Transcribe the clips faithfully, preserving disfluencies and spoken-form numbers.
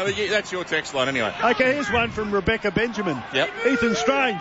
Oh, yeah, that's your text line anyway. Okay, here's one from Rebecca Benjamin. Yep. Ethan Strange.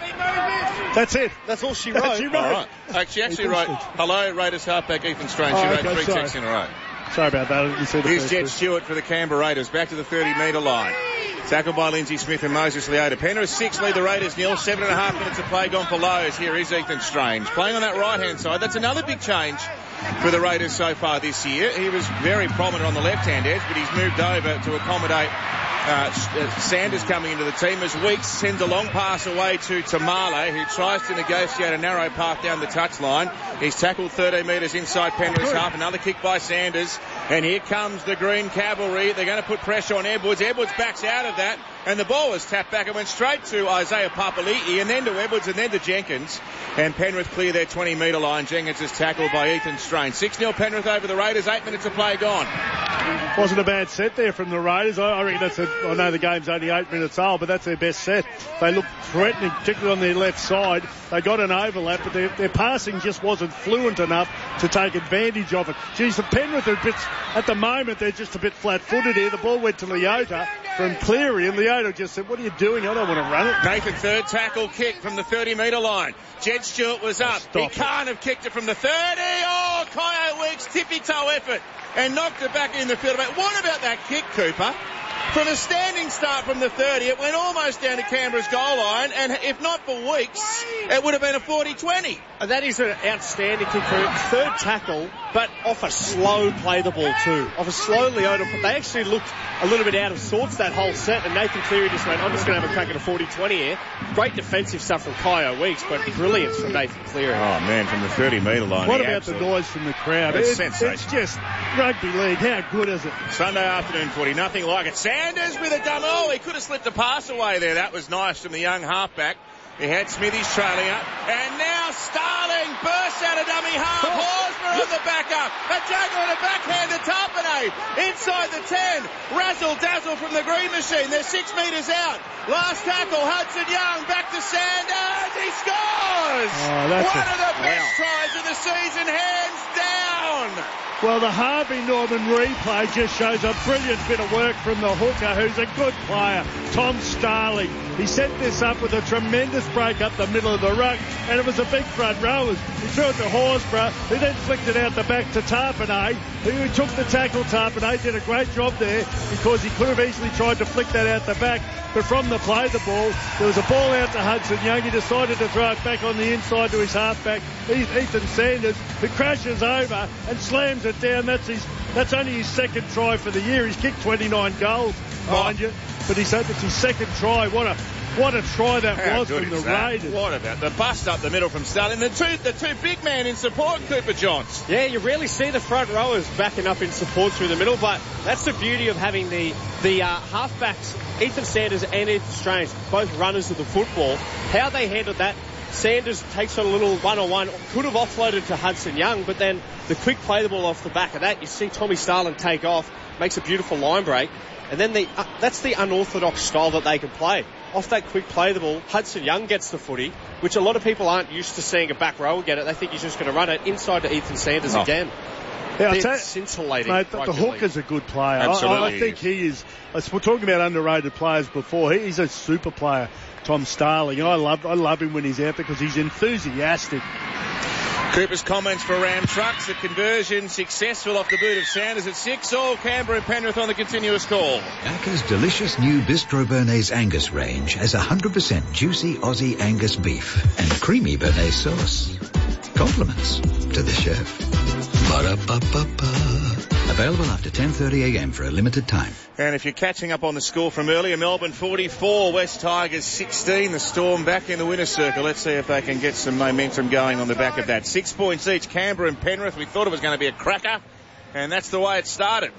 That's it. That's all she wrote. She wrote. All right. Uh, she actually Ethan wrote, Strange. hello, Raiders halfback Ethan Strange. She Oh, wrote okay, three sorry. texts in a row. Sorry about that. I didn't see the Here's first Jed two. Stewart for the Canberra Raiders. Back to the thirty-metre line. Tackled by Lindsay Smith and Moses Leota. Penrith six, lead the Raiders nil. Seven and a half minutes of play gone for Lowe's. Here is Ethan Strange playing on that right-hand side. That's another big change for the Raiders so far this year. He was very prominent on the left-hand edge, but he's moved over to accommodate uh, Sanders coming into the team as Weeks sends a long pass away to Tamale, who tries to negotiate a narrow path down the touchline. He's tackled thirteen metres inside Penrith's half. Another kick by Sanders. And here comes the Green Cavalry. They're going to put pressure on Edwards. Edwards backs out of that. And the ball was tapped back and went straight to Isaiah Papali'i and then to Edwards and then to Jenkins. And Penrith clear their twenty-metre line. Jenkins is tackled by Ethan Strange. six nil Penrith over the Raiders. Eight minutes of play gone. Wasn't a bad set there from the Raiders. I, I reckon that's a, I know the game's only eight minutes old, but that's their best set. They looked threatening, particularly on their left side. They got an overlap, but their, their passing just wasn't fluent enough to take advantage of it. Geez, the Penrith are a bit, at the moment, they're just a bit flat-footed here. The ball went to Leota from Cleary, and Leota just said, what are you doing? I don't want to run it. Nathan third tackle kick from the thirty-metre line. Jed Stewart was up. Oh, he can't have kicked it from the thirty. Oh, Coyote Weeks tippy-toe effort and knocked it back in the field. But what about that kick, Cooper? From a standing start from the thirty, it went almost down to Canberra's goal line, and if not for Weeks, it would have been a forty twenty. That is an outstanding kick for him. Third tackle, but off a slow play the ball too. Off a slow Leota. They actually looked a little bit out of sorts that whole set, and Nathan Cleary just went, I'm just going to have a crack at a forty twenty here. Great defensive stuff from Kyo Weeks, but brilliance from Nathan Cleary. Oh, man, from the thirty-metre line. What about the noise from the crowd? It's It, sensational. it's just rugby league. How good is it? Sunday afternoon footy, nothing like it. Sanders with a dumb. Oh, he could have slipped a pass away there. That was nice from the young halfback. He had Smithies trailing up. And now Starling bursts out a dummy half. Oh. Horsburgh on the backup. A juggle and a backhand to Tarpanay. Inside the ten. Razzle dazzle from the green machine. They're six metres out. Last tackle, Hudson Young. Back to Sanders. He scores! Oh, that's One a- of the best wow. tries of the season, hands down. Well, the Harvey Norman replay just shows a brilliant bit of work from the hooker, who's a good player, Tom Starling. He set this up with a tremendous break up the middle of the ruck, and it was a big front rowers. He threw it to Horsburgh, who then flicked it out the back to Tarpanay, who took the tackle. Tarpanay did a great job there because he could have easily tried to flick that out the back. But from the play the ball, there was a ball out to Hudson Young. He decided to throw it back on the inside to his halfback, Ethan Sanders, who crashes over and slams it down. That's his. That's only his second try for the year. He's kicked twenty-nine goals, mind you. But he's it's his second try. What a what a try that How was good from is the that? Raiders. What about the bust up the middle from Starling? The two, the two big men in support, Cooper Johns. Yeah, you rarely see the front rowers backing up in support through the middle, but that's the beauty of having the the uh, halfbacks, Ethan Sanders and Ethan Strange, both runners of the football. How they handled that, Sanders takes on a little one-on-one, could have offloaded to Hudson Young, but then the quick play the ball off the back of that, you see Tommy Starling take off, makes a beautiful line break, and then the uh, that's the unorthodox style that they can play. Off that quick play the ball, Hudson Young gets the footy, which a lot of people aren't used to seeing a back rower get it. They think he's just going to run it inside to Ethan Sanders Oh. again. Yeah, I'll It's tell you- scintillating. Mate, the, the rugby hook league. is a good player. Absolutely I, I he think is. he is. We're talking about underrated players before. He's a super player, Tom Starling. And I love, I love him when he's out there because he's enthusiastic. Cooper's comments for Ram Trucks. The conversion successful off the boot of Sanders at six. All Canberra and Penrith on the continuous call. Macca's delicious new Bistro Bernays Angus range has one hundred percent juicy Aussie Angus beef and creamy Bernays sauce. Compliments to the chef. Ba-da-ba-ba-ba. Available after ten thirty a m for a limited time. And if you're catching up on the score from earlier, Melbourne forty-four, West Tigers sixteen. The Storm back in the winner's circle. Let's see if they can get some momentum going on the back of that. Six points each, Canberra and Penrith. We thought it was going to be a cracker, and that's the way it started.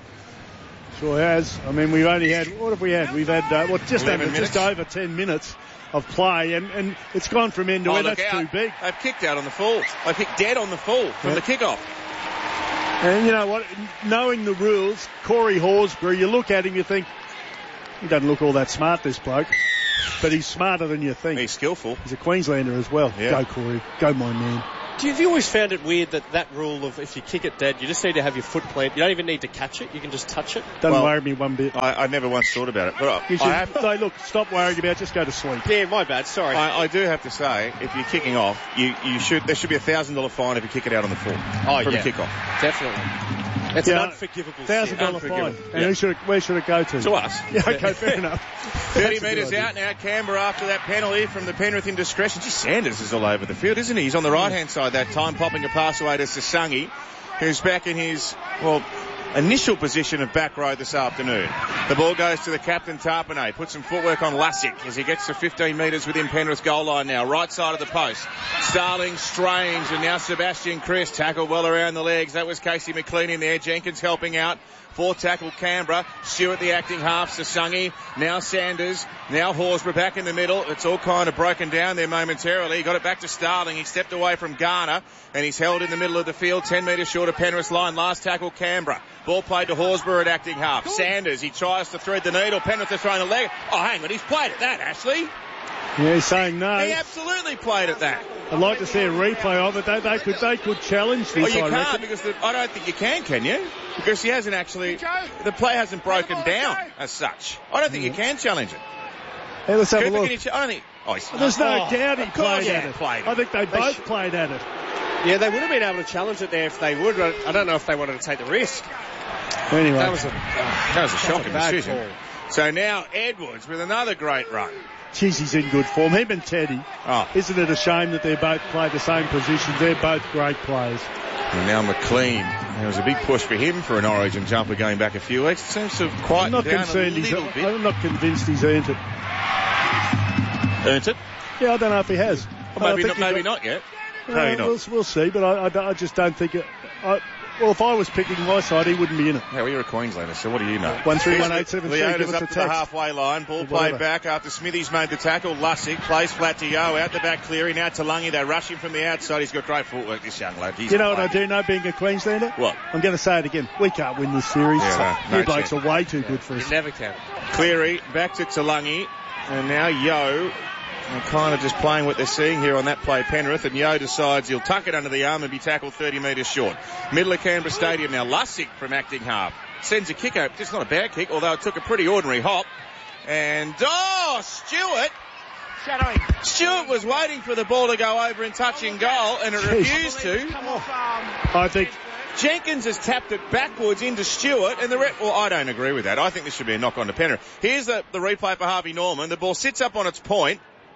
Sure has. I mean, we've only had, what have we had? We've had, uh, what, just eleven over, just minutes. over ten minutes of play, and, and it's gone from end to Oh, end. look That's out. too big. They've kicked out on the full. They've kicked dead on the full from Yep. the kickoff. And you know what? Knowing the rules, Corey Horsburgh, you look at him, you think, he doesn't look all that smart, this bloke. But he's smarter than you think. He's skillful. He's a Queenslander as well. Yeah. Go, Corey. Go, my man. Do you, have you always found it weird that that rule of if you kick it dead, you just need to have your foot planted? You don't even need to catch it. You can just touch it. Doesn't Well, worry me one bit. I, I never once thought about it. But I, You should, I, have, no, look, stop worrying about it. Just go to sleep. Yeah, my bad. Sorry. I, I do have to say, if you're kicking off, you, you should there should be a thousand dollar fine if you kick it out on the full oh, from yeah. a kick off. Definitely. It's Yeah, an unforgivable Thousand sin. dollar fine. Unforgivable. And Yeah. who should it, where should it go to? To us. Yeah, okay, fair enough. thirty That's a good metres idea. out now, Canberra after that penalty from the Penrith indiscretion. Gee, Sanders is all over the field, isn't he? He's on the right-hand side that time, popping a pass away to Sasangi, who's back in his, well, initial position of back row this afternoon. The ball goes to the captain, Tarpanay. Puts some footwork on Lussick as he gets to fifteen metres within Penrith goal line now. Right side of the post. Starling, Strange, and now Sebastian Chris. Tackled well around the legs. That was Casey McLean in there. Jenkins helping out. Four tackle Canberra. Stewart the acting half. Sasangi. Now Sanders. Now Horsburgh back in the middle. It's all kind of broken down there momentarily. He got it back to Starling. He stepped away from Garner and he's held in the middle of the field. ten metres short of Penrith's line. Last tackle Canberra. Ball played to Horsburgh at acting half. Sanders. He tries to thread the needle. Penrith are throwing a leg. Oh, hang on. He's played at that, Ashley. Yeah, he's saying no. He absolutely played at that. I'd like to see a replay of it. They, they could they could challenge Oh, this, you I can't reckon. because the, I don't think you can, can you? Because he hasn't actually, the play hasn't broken down as such. I don't think you can challenge it. Hey, let's have a Cooper, look. can you ch- I don't think. Oh, he's, There's no Oh, doubt he of course played he at it. played I think they They both sh- played at it. Yeah, they would have been able to challenge it there if they would. But I don't know if they wanted to take the risk. Anyway, That was a, that was a shocking bad decision. call. So now Edwards with another great run. geez, he's in good form. Him and Teddy. Oh, Isn't it a shame that they both play the same positions? They're both great players. and now McLean. There was a big push for him for an Origin jumper going back a few weeks. It seems to have I'm quietened not down a concerned. He's, little bit. I'm not convinced he's earned it. Earned it? Yeah, I don't know if he has. Well, I maybe think not, he maybe got- not yet. Uh, Maybe not. We'll, we'll see, but I, I, I just don't think it. I, well, if I was picking my side, he wouldn't be in it. Yeah, well, you're a Queenslander, so what do you know? One three one eight seven three. Give Leona's us up a to the text. halfway line. Ball Or played whatever. back after Smithies made the tackle. Lussick plays flat to Yo. Out the back, Cleary. Now to Lungy. They rush him from the outside. He's got great footwork, this young lad. He's You know what I played. do know, being a Queenslander? What? I'm going to say it again. We can't win this series. Yeah, no, no you blokes chance. are way too good for You us. never can. Cleary back to Talangi. And now Yo. And kind of just playing what they're seeing here on that play, Penrith. And Yo decides he'll tuck it under the arm and be tackled thirty metres short. Middle of Canberra Stadium now. Lussick from acting half. Sends a kick out. Just not a bad kick, although it took a pretty ordinary hop. And, oh, Stewart. Shadowing. Stewart was waiting for the ball to go over and touching goal, and it Jeez. refused to. Come off, um, I think Jenkins has tapped it backwards into Stewart, and the ref, well, I don't agree with that. I think this should be a knock on to Penrith. Here's the, the replay for Harvey Norman. The ball sits up on its point.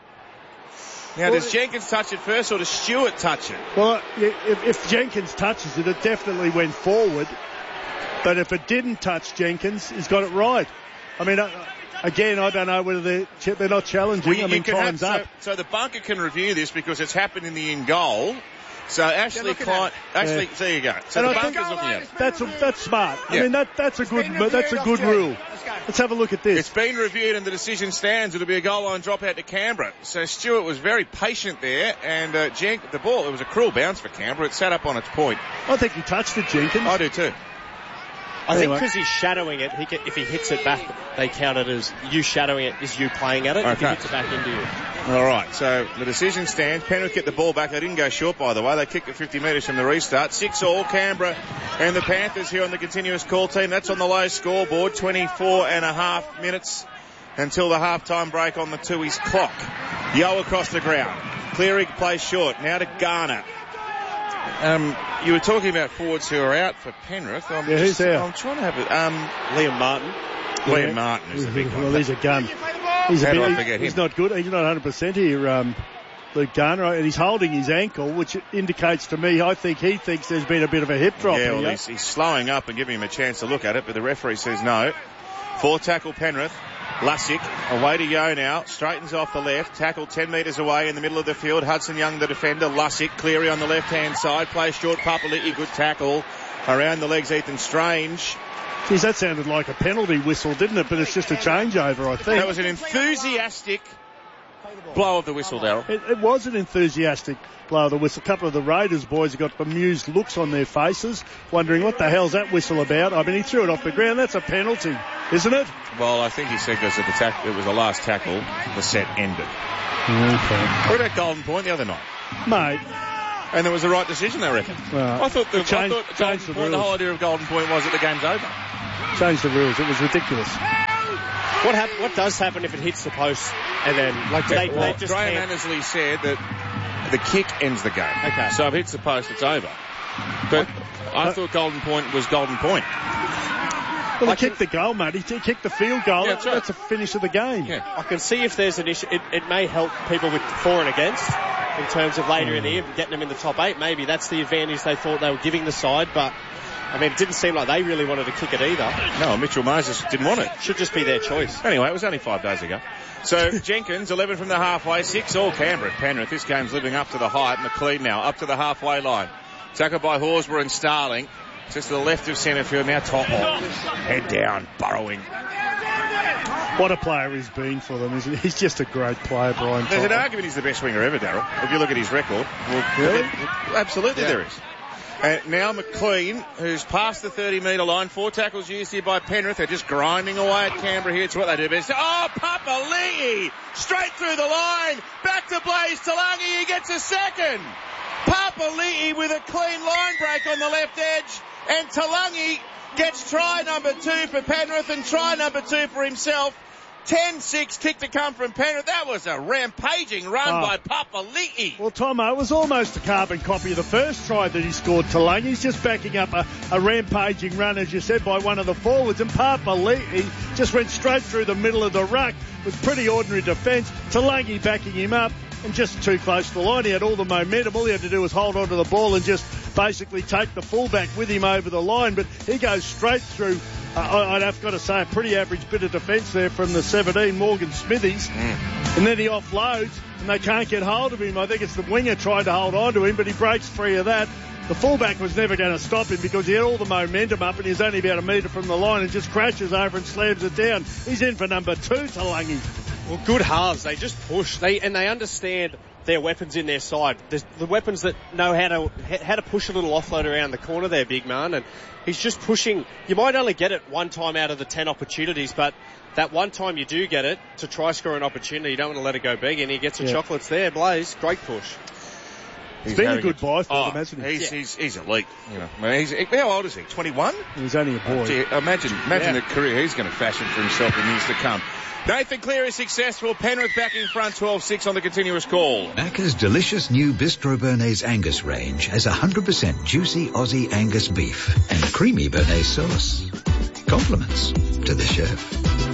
Now, does Jenkins touch it first, or does Stewart touch it? Well, if, if Jenkins touches it, it definitely went forward. But if it didn't touch Jenkins, he's got it right. I mean, uh, again, I don't know whether they're, ch- they're not challenging. Well, you- I mean, you can have- time's so, up. so the bunker can review this because it's happened in the in goal. So Ashley looking Klein, at Ashley, Yeah. there you go. So And the I think- bunker's looking at it. That's a, that's smart. Yeah. I mean, that that's a good been that's a reviewed good off rule. Let's go. Let's have a look at this. It's been reviewed and the decision stands. It'll be a goal line drop out to Canberra. So Stewart was very patient there, and uh, Jenk, the ball, it was a cruel bounce for Canberra. It sat up on its point. I think he touched it, Jenkins. I do too. I think Anyway. because he's shadowing it, he can, if he hits it back, they count it as you shadowing it is you playing at it. If he Okay. hits it back into you. All right, so the decision stands. Penrith get the ball back. They didn't go short, by the way. They kicked it fifty metres from the restart. Six all, Canberra and the Panthers here on the continuous call team. That's on the low scoreboard. twenty-four and a half minutes until the half-time break on the Tooheys clock. Yo across the ground. Cleary plays short. Now to Garner. Um, you were talking about forwards who are out for Penrith. I'm Yeah, who's just, out? I'm trying to have it. Um, Liam Martin. Liam Martin is the big one. Well, he's a gun. He's a How do I bit, forget he's him? not good. He's not one hundred percent here, um, Luke Garner, and he's holding his ankle, which indicates to me, I think he thinks there's been a bit of a hip drop Yeah, well, here. he's, he's slowing up and giving him a chance to look at it, but the referee says no. Four tackle Penrith. Lussick away to Yo now. Straightens off the left. Tackle ten metres away in the middle of the field. Hudson Young the defender. Lussick. Cleary on the left-hand side. Plays short. Papali'i. Good tackle. Around the legs, Ethan Strange. Geez, that sounded like a penalty whistle, didn't it? But it's just a changeover, I think. That was an enthusiastic blow of the whistle, Darryl. It, it was an enthusiastic blow of the whistle. A couple of the Raiders boys have got bemused looks on their faces, wondering what the hell's that whistle about. I mean, he threw it off the ground. That's a penalty, isn't it? Well, I think he said because of the tack- it was the last tackle, the set ended. Okay. What about Golden Point the other night? Mate, And it was the right decision, I reckon. Well, I thought the, change, I thought Golden the, point, the whole idea of Golden Point was that the game's over. Change the rules. It was ridiculous. What hap- What does happen if it hits the post and then like they, well, they just Graham can't... Annesley said that the kick ends the game. Okay. So if it hits the post, it's over. But I thought Golden Point was Golden Point. Well, I he kicked can- the goal, mate. He t- kicked the field goal. Yeah, that's right. That's the finish of the game. Yeah. I can see if there's an issue. It, it may help people with for and against in terms of later in the year, getting them in the top eight. Maybe that's the advantage they thought they were giving the side, but I mean, it didn't seem like they really wanted to kick it either. No, Mitchell Moses didn't want it. Should just be their choice. Anyway, it was only five days ago. So Jenkins, eleven from the halfway, six all Canberra at Penrith. This game's living up to the hype. McLean now up to the halfway line. Tackled by Horsburgh and Starling. Just to the left of centre field. Now top off. Head down, burrowing. What a player he's been for them, isn't he? He's just a great player, Brian. There's an Totten. argument he's the best winger ever, Darryl. If you look at his record. Well, Really? Absolutely Yeah. there is. And now McLean, who's past the thirty metre line. Four tackles used here by Penrith. They're just grinding away at Canberra here. It's what they do best. Oh, Papali'i! Straight through the line. Back to Blaze Talangi. He gets a second. Papali'i with a clean line break on the left edge. And Talangi gets try number two for Penrith and try number two for himself. ten six kick to come from Penrith. That was a rampaging run Oh. by Papali'i. Well, Tomo, it was almost a carbon copy of the first try that he scored to Lang. He's just backing up a, a rampaging run, as you said, by one of the forwards. And Papali'i just went straight through the middle of the ruck with pretty ordinary defence. Talangi backing him up and just too close to the line. He had all the momentum. All he had to do was hold on to the ball and just basically take the fullback with him over the line. But he goes straight through. Uh, I'd have got to say a pretty average bit of defence there from the seventeen, Morgan Smithies. Mm. And then he offloads and they can't get hold of him. I think it's the winger tried to hold on to him, but he breaks free of that. The fullback was never going to stop him because he had all the momentum up and he's only about a metre from the line and just crashes over and slams it down. He's in for number two, Talangi. Well, good halves. They just push. They and they understand their weapons in their side. There's the weapons that know how to how to push a little offload around the corner there, big man. And he's just pushing. You might only get it one time out of the ten opportunities, but that one time you do get it to try score an opportunity, you don't want to let it go big. And he gets the yeah. chocolates there. Blaze, great push. It's been a good buy for oh, them, hasn't he? He's, Yeah. he's, he's elite. You know, I mean, he's, how old is he? twenty-one? He's only a boy. Gee, imagine, imagine Yeah. the career he's going to fashion for himself in years to come. Nathan Cleary is successful. Penrith back in front, twelve six on the continuous call. Macca's delicious new Bistro Bernays Angus range has one hundred percent juicy Aussie Angus beef and creamy Bernays sauce. Compliments to the chef.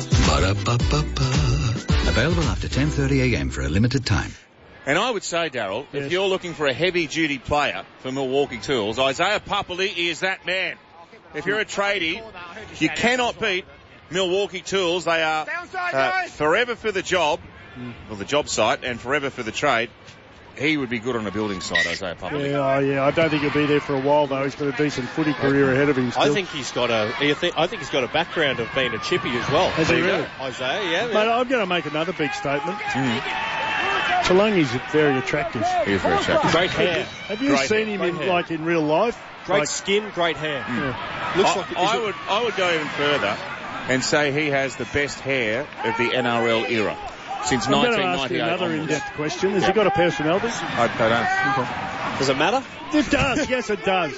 Ba-da-ba-ba-ba. Available after ten thirty a m for a limited time. And I would say, Darryl, Yes. if you're looking for a heavy-duty player for Milwaukee Tools, Isaiah Papali'i is that man. If you're a tradie, you cannot beat Milwaukee Tools. They are uh, forever for the job, or the job site, and forever for the trade. He would be good on a building site, Isaiah Papali'i. Yeah, oh, yeah. I don't think he'll be there for a while, though. He's got a decent footy career ahead of him still. I think he's got a. I think, I think he's got a background of being a chippy as well. Has he There you go. really? Isaiah, yeah. Mate, I'm going to make another big statement. Talangi's very attractive. He is very attractive. Great hair. Have you Great seen hair, him great in hair. like in real life? Great Like, skin, great hair. yeah. Looks I, like. is I it- would I would go even further and say he has the best hair of the N R L era since I'm going to nineteen ask you ninety-eight another onwards. in-depth question. Has he got a personality? I, I Does it matter? It does. Yes, it does.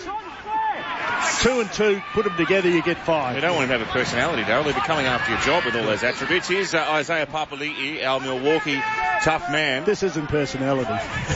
Two and two, put them together, you get don't. five. You don't want him to have a personality, Darryl. He'll be coming after your job with all those attributes. Here's uh, Isaiah Papali'i, our Milwaukee tough man. This isn't personality.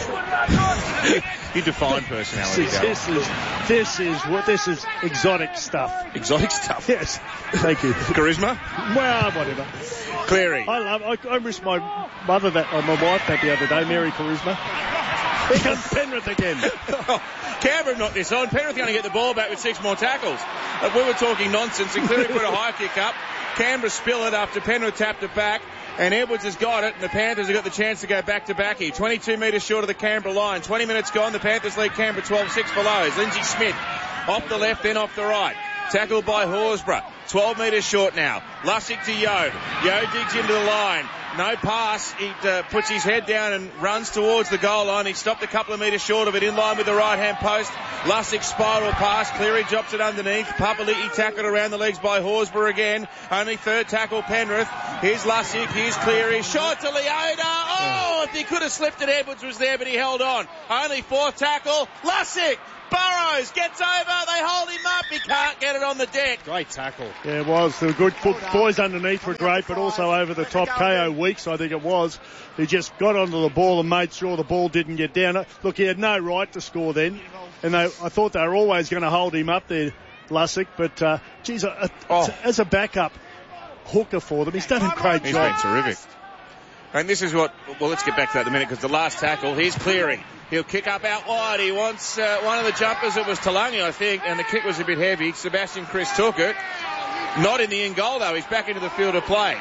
You define personality, This is, Darryl. this is this is what this is exotic stuff. Exotic stuff. Yes. Thank you. Charisma. Well, whatever. Cleary. I love. I, I wish my mother that, or my wife that the other day, Mary Charisma. Here comes Penrith again. Canberra knocked this on. Penrith going to get the ball back with six more tackles. Uh, we were talking nonsense, and Cleary put a high kick up. Canberra spill it after Penrith tapped it back, and Edwards has got it, and the Panthers have got the chance to go back to backy. twenty-two metres short of the Canberra line. twenty minutes gone. The Panthers lead Canberra twelve six for Lowe's. Lindsay Smith off the left, then off the right. Tackled by Horsburgh. twelve metres short now. Lussick to Yeo. Yeo digs into the line. No pass. He uh, puts his head down and runs towards the goal line. He stopped a couple of metres short of it, in line with the right-hand post. Lussick spiral pass. Cleary drops it underneath. Papali'i tackled around the legs by Horsburgh again. Only third tackle Penrith. Here's Lussick. Here's Cleary. Shot to Leota. Oh, if he could have slipped it, Edwards was there, but he held on. Only fourth tackle. Lussick. Burrows gets over. They hold him up. He can't get it on the deck. Great tackle. Yeah, it was. The good foot boys underneath were great, but also over the top. K O Weeks, I think it was. He just got onto the ball and made sure the ball didn't get down. Look, he had no right to score then, and they, I thought they were always going to hold him up there, Lussick. But uh, geez, a, oh. as a backup hooker for them, he's done a great He's job. He's been terrific. And this is what, well, let's get back to that in a minute, because the last tackle, he's Cleary. He'll kick up out wide. He wants uh, one of the jumpers. It was Talangi, I think, and the kick was a bit heavy. Sebastian Chris took it. Not in the in goal, though. He's back into the field of play.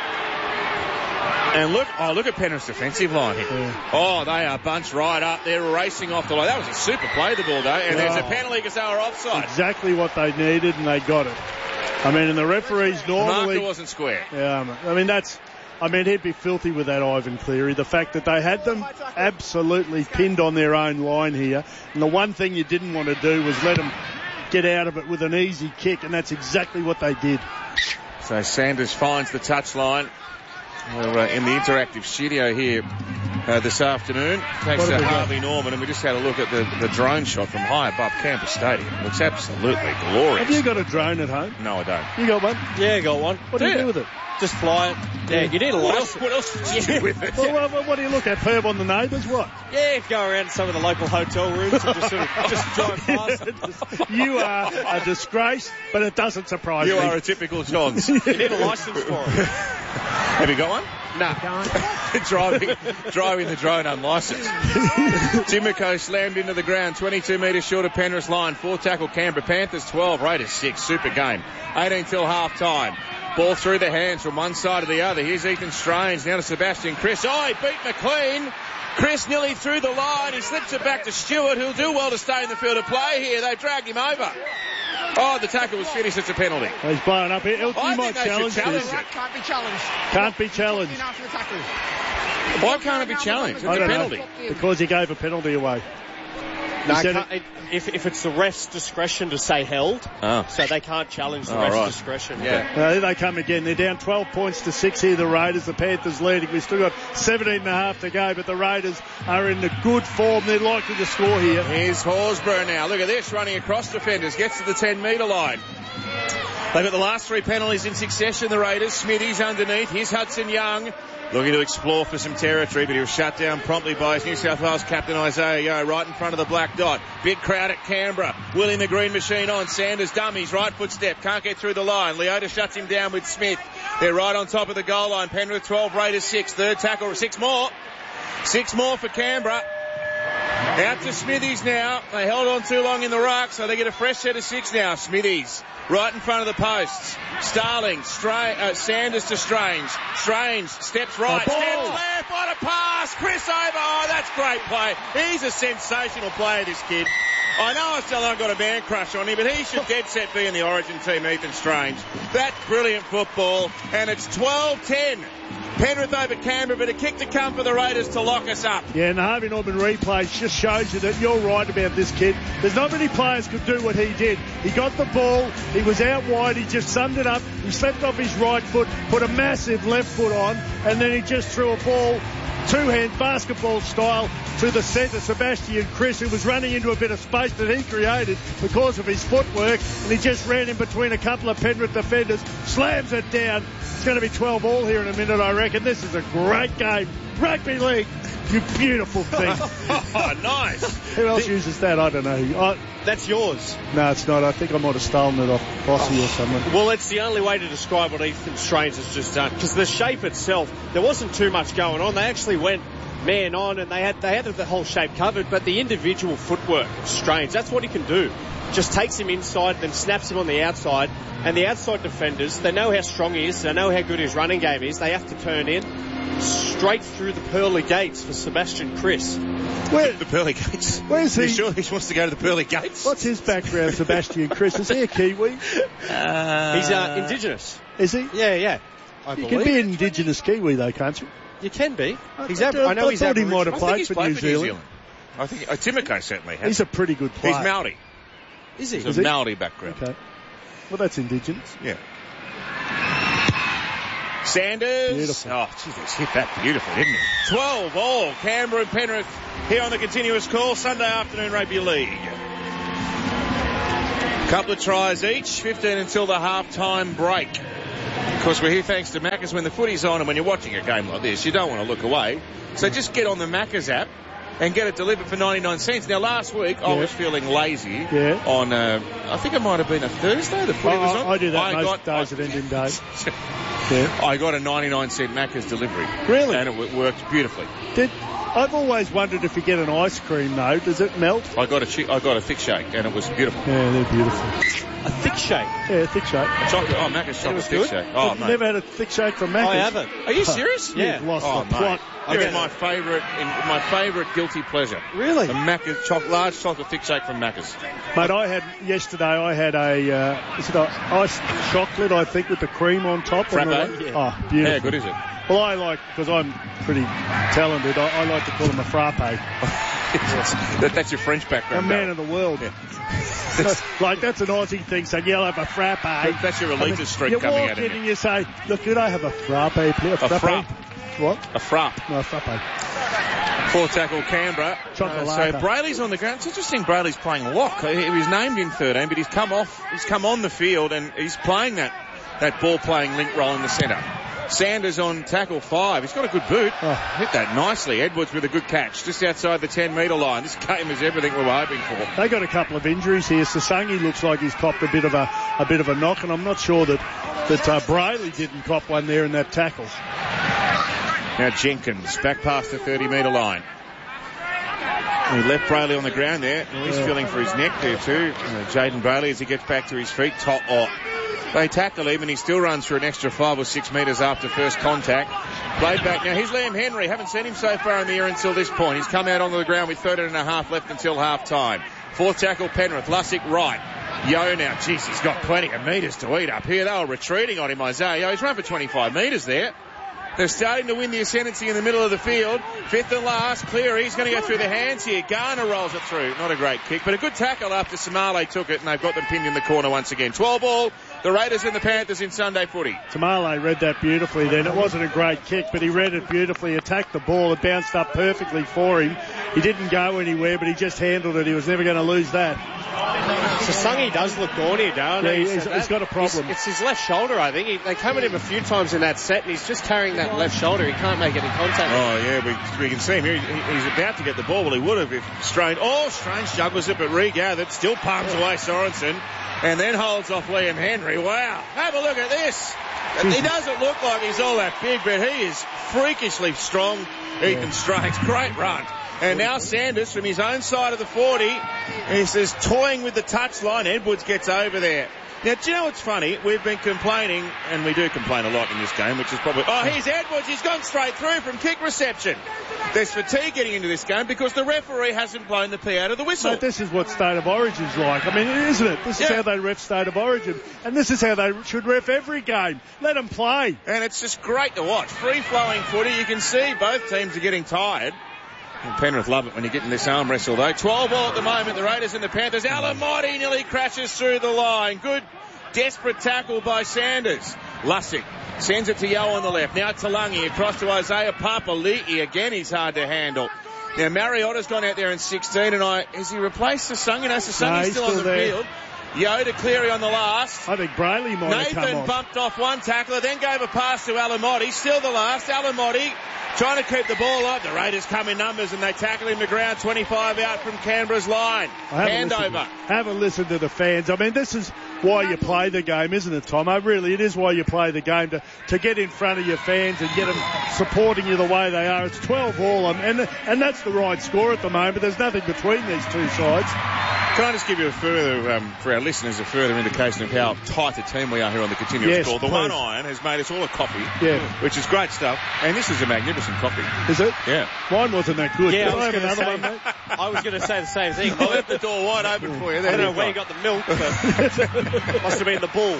And look, oh, look at Penrith's defensive line here. Yeah. Oh, they are bunched right up. They're racing off the line. That was a super play, the ball, though. And oh. there's a penalty because they were offside. Exactly what they needed, and they got it. I mean, and the referees normally... The marker wasn't square. Yeah, I mean, that's... I mean, he'd be filthy with that, Ivan Cleary. The fact that they had them absolutely pinned on their own line here. And the one thing you didn't want to do was let them get out of it with an easy kick, and that's exactly what they did. So Sanders finds the touchline. We're uh, in the interactive studio here uh, this afternoon. Takes uh, Harvey Norman, and we just had a look at the, the drone shot from high above Canberra Stadium. It looks absolutely glorious. Have you got a drone at home? No, I don't. You got one? Yeah, I got one. What do, do you do with it? Just fly it. Yeah, you need a what license. Else, what else would you do with it? Well, well, what do you look at? Perv on the neighbours? What? Yeah, go around some of the local hotel rooms and just sort of just drive past. You are a disgrace, but it doesn't surprise you me. You are a typical Johns. You need a license for it. Have you got one? No. driving, driving the drone unlicensed. Timoko slammed into the ground, twenty-two metres short of Penrith's line. Four tackle Canberra. Panthers twelve, Raiders six. Super game. eighteen till half time. Ball through the hands from one side to the other. Here's Ethan Strange. Now to Sebastian Chris. Oh, he beat McLean. Chris nearly through the line. He slips it back to Stewart, who'll do well to stay in the field of play here. They dragged him over. Oh, the tackle was finished. It's a penalty. He's blown up here. He I might think they challenge should challenge this. it. Can't be challenged. Can't be challenged. Why can't it be challenged? It's I a don't penalty. know, because he gave a penalty away. No, said it, it, if, if it's the ref's discretion to say held, oh. so they can't challenge the oh, ref's right. discretion. Yeah. Uh, here they come again. They're down twelve points to six here, the Raiders. The Panthers leading. We've still got seventeen and a half to go, but the Raiders are in the good form. They're likely to score here. Here's Horsburgh now. Look at this, running across defenders. Gets to the ten metre line. They've got the last three penalties in succession, the Raiders. Smithies underneath. Here's Hudson Young, looking to explore for some territory, but he was shut down promptly by his New South Wales captain Isaiah Yeo, right in front of the black dot. Big crowd at Canberra. Willing the green machine on. Sanders dummies, right foot step. Can't get through the line. Leota shuts him down with Smith. They're right on top of the goal line. Penrith twelve, Raiders six. Third tackle, six more. Six more for Canberra. Out to Smithies now. They held on too long in the ruck, so they get a fresh set of six now. Smithies right in front of the posts. Starling, Stra- uh, Sanders to Strange. Strange steps right, steps left. What a pass! Chris over. Oh, that's great play. He's a sensational player, this kid. I know I still haven't got a man crush on him, but he should dead set be in the Origin team, Ethan Strange. That's brilliant football, and it's twelve ten. Penrith over Canberra, but a kick to come for the Raiders to lock us up. Yeah, and the Harvey Norman replay just shows you that you're right about this kid. There's not many players could do what he did. He got the ball, he was out wide, he just summed it up, he slept off his right foot, put a massive left foot on, and then he just threw a ball two-hand basketball style to the centre, Sebastian Chris, who was running into a bit of space that he created because of his footwork, and he just ran in between a couple of Penrith defenders, slams it down. It's going to be twelve all here in a minute, I reckon. This is a great game. Rugby league, you beautiful thing. Oh, nice. Who else uses that? I don't know. I, That's yours. no, it's not. I think I might have stolen it off Bossy or someone. Well, it's the only way to describe what Ethan Strange has just done, because the shape itself, there wasn't too much going on. They actually went man on, and they had they had the whole shape covered, but the individual footwork of Strange, that's what he can do. Just takes him inside, then snaps him on the outside, and the outside defenders, they know how strong he is, they know how good his running game is, they have to turn in straight through the pearly gates for Sebastian Chris. Where, The pearly gates. Where's he? You sure he wants to go to the pearly gates? What's his background, Sebastian Chris? Is he a Kiwi? Uh, He's uh, indigenous. Is he? Yeah, yeah. I You believe. can be an indigenous Kiwi, though, can't you? You can be. He's I, ab- I know I he's thought he Aboriginal. might have I played think he's for played New for New Zealand. Zealand. I think uh, Timoko certainly has. He's a pretty good player. He's Maori. Is he? He's Is a he? Maori background. Okay. Well, that's indigenous. Yeah. Sanders. Beautiful. Oh, Jesus, hit that beautiful, didn't he? twelve all. Canberra and Penrith here on the continuous call. Sunday afternoon rugby league. Couple of tries each. fifteen until the half-time break. Of course, we're here thanks to Macca's. When the footy's on and when you're watching a game like this, you don't want to look away. So just get on the Macca's app and get it delivered for ninety-nine cents. Now, last week, I Yeah. was feeling lazy Yeah. on, uh, I think it might have been a Thursday, the footy I, was on. I do that I most got, days I, at ending day. Yeah. I got a ninety-nine cent Macca's delivery. Really? And it w- worked beautifully. Did, I've always wondered if you get an ice cream, though, does it melt? I got a chi- I got a thick shake, and it was beautiful. Yeah, they're beautiful. A thick shake. Yeah, thick shake. Chocolate, oh, Macca's chocolate was thick good? shake. Oh, You've mate. never had a thick shake from Macca's? I haven't. Are you serious? Yeah. You've lost Oh, the plot. mate. It's Yeah. my favourite, in, my favourite guilty pleasure. Really? A Macca's, choc- large chocolate thick shake from Macca's. Mate, I had, yesterday I had a, uh, is it a iced chocolate, I think, with the cream on top? Frappe? And all that? Yeah. Oh, beautiful. How good is it? Well, I like, because I'm pretty talented, I, I like to call them a frappe. that, that's your French A background. man Darryl. of the world. So, like, that's an Aussie thing, saying, yeah, I'll have a frappe. That's your I mean, elitist streak you coming walk out in of and you. you say, look, could I have a frappe, please? A frappe. What? A frappe. No, a frappe. Four tackle Canberra. Uh, Chocolate. so Brayley's on the ground. It's interesting Brayley's playing lock. He he was named in thirteen, but he's come off, he's come on the field and he's playing that, that ball playing link role in the centre. Sanders on tackle five. He's got a good boot. Oh. Hit that nicely. Edwards with a good catch just outside the ten metre line. This game is everything we were hoping for. They got a couple of injuries here. Sasangi looks like he's copped a bit of a, a bit of a knock, and I'm not sure that, that uh, Brayley didn't cop one there in that tackle. Now Jenkins back past the thirty metre line. He left Brayley on the ground there. He's Yeah. feeling for his neck there too. Uh, Jaden Brayley as he gets back to his feet. Top, oh, they tackle him and he still runs for an extra five or six metres after first contact. Played back. Now here's Liam Henry. Haven't seen him so far in the year until this point. He's come out onto the ground with thirteen and a half left until half time. Fourth tackle Penrith. Lussick right. Yo now, jeez, he's got plenty of metres to eat up here. They were retreating on him, Isaiah Yo. He's run for twenty-five metres there. They're starting to win the ascendancy in the middle of the field. Fifth and last, Cleary. He's going to go through the hands here. Garner rolls it through. Not a great kick, but a good tackle after Somale took it, and they've got them pinned in the corner once again. twelve all. The Raiders and the Panthers in Sunday footy. Tamale read that beautifully then. It wasn't a great kick, but he read it beautifully, attacked the ball. It bounced up perfectly for him. He didn't go anywhere, but he just handled it. He was never going to lose that. Sasangi does look gauny, Darren. Yeah, He he's- said he's that. got a problem. It's, it's his left shoulder, I think. He, they come at him a few times in that set, and he's just carrying that left shoulder. He can't make any contact. Oh, yeah, we, we can see him here. He, he's about to get the ball. Well, he would have if Strange. Oh, Strange juggles it, but regathered. Still palms away Sorensen. And then holds off Liam Henry. Wow. Have a look at this. He doesn't look like he's all that big, but he is freakishly strong. Ethan Strange. Great run. And now Sanders from his own side of the forty. He says toying with the touchline. Edwards gets over there. Now, do you know what's funny? We've been complaining, and we do complain a lot in this game, which is probably... Oh, here's Edwards. He's gone straight through from kick reception. There's fatigue getting into this game because the referee hasn't blown the P out of the whistle. Mate, this is what State of Origin's like. I mean, isn't it? This is Yeah. how they ref State of Origin. And this is how they should ref every game. Let them play. And it's just great to watch. Free-flowing footy. You can see both teams are getting tired. And Penrith love it when you get in this arm wrestle, though. twelve all at the moment. The Raiders and the Panthers. Alamotti nearly crashes through the line. Good, desperate tackle by Sanders. Lussick sends it to Yo on the left. Now Talangi across to Isaiah Papali'i. Again, he's hard to handle. Now, Mariotta's gone out there in sixteen, and I... Has he replaced Sasangi? No, Sasangi's No, he's still, on still the there. field. Yo to Cleary on the last. I think Brayley might have come Nathan on. bumped off one tackler, then gave a pass to Alamotti. Still the last. Alamotti trying to keep the ball up. The Raiders come in numbers and they tackle him to ground. twenty-five out from Canberra's line. I haven't Hand listened, over. haven't listened to the fans. I mean, this is why you play the game, isn't it, Tomo? Really, it is why you play the game, to, to get in front of your fans and get them supporting you the way they are. It's twelve all, and, and that's the right score at the moment. There's nothing between these two sides. Can I just give you a further, um, for our listeners, a further indication of how tight a team we are here on the continuous yes, call? The please. One Iron has made us all a coffee, yeah. which is great stuff. And this is a magnificent coffee. Is it? Yeah. Mine wasn't that good. Yeah, Can I I was have another say, one, mate? I was going to say the same thing. I left the door wide open for you. There I don't know you where go. you got the milk, but must have been the bull.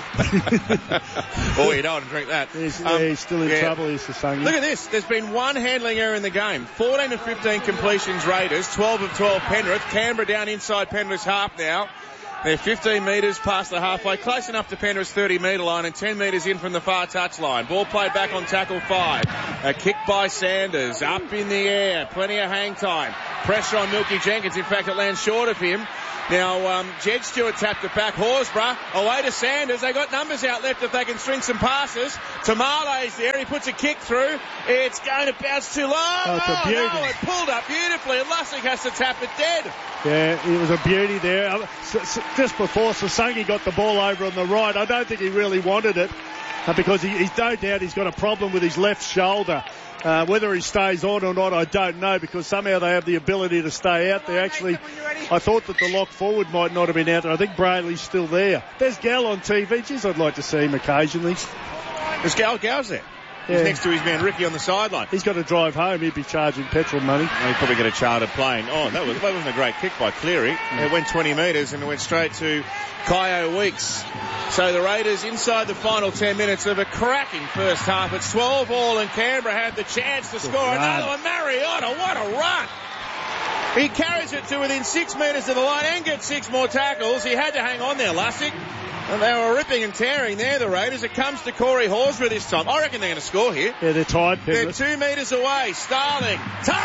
Oh, you don't want to drink that. He's, Um, yeah, he's still in yeah. trouble, he's Sasangi. Look at this. There's been one handling error in the game. fourteen of fifteen completions Raiders, twelve of twelve Penrith. Canberra down inside Penrith's half now. They're fifteen metres past the halfway, close enough to Penrith's thirty metre line and ten metres in from the far touch line. Ball played back on tackle five. A kick by Sanders, up in the air, plenty of hang time. Pressure on Milky Jenkins, in fact it lands short of him. Now, um, Jed Stewart tapped it back. Horsburgh away to Sanders. They got numbers out left if they can string some passes. Tamale's there. He puts a kick through. It's going to bounce too low. Oh, it's a oh beauty. no, it pulled up beautifully. And Lussick has to tap it dead. Yeah, it was a beauty there. Uh, s- s- just before Sasangi got the ball over on the right, I don't think he really wanted it uh, because he, he's no doubt he's got a problem with his left shoulder. Uh, whether he stays on or not, I don't know, because somehow they have the ability to stay out there. Actually, I thought that the lock forward might not have been out there. I think Brayley's still there. There's Gal on T V. Geez, I'd like to see him occasionally. There's Gal. Gal's there. Yeah. He's next to his man Ricky on the sideline. He's got to drive home. He'd be charging petrol money. Well, he'd probably get a chartered plane. Oh, that, was, that wasn't a great kick by Cleary. Mm. It went twenty metres and it went straight to Kyo Weeks. So the Raiders inside the final ten minutes of a cracking first half. It's twelve all and Canberra had the chance to score run. another one. Mariota, what a run! He carries it to within six metres of the line and gets six more tackles. He had to hang on there, Lussick. And they were ripping and tearing there, the Raiders. It comes to Corey Horsburgh this time. I reckon they're going to score here. Yeah, they're tied, They're Penrith. two metres away. Starling.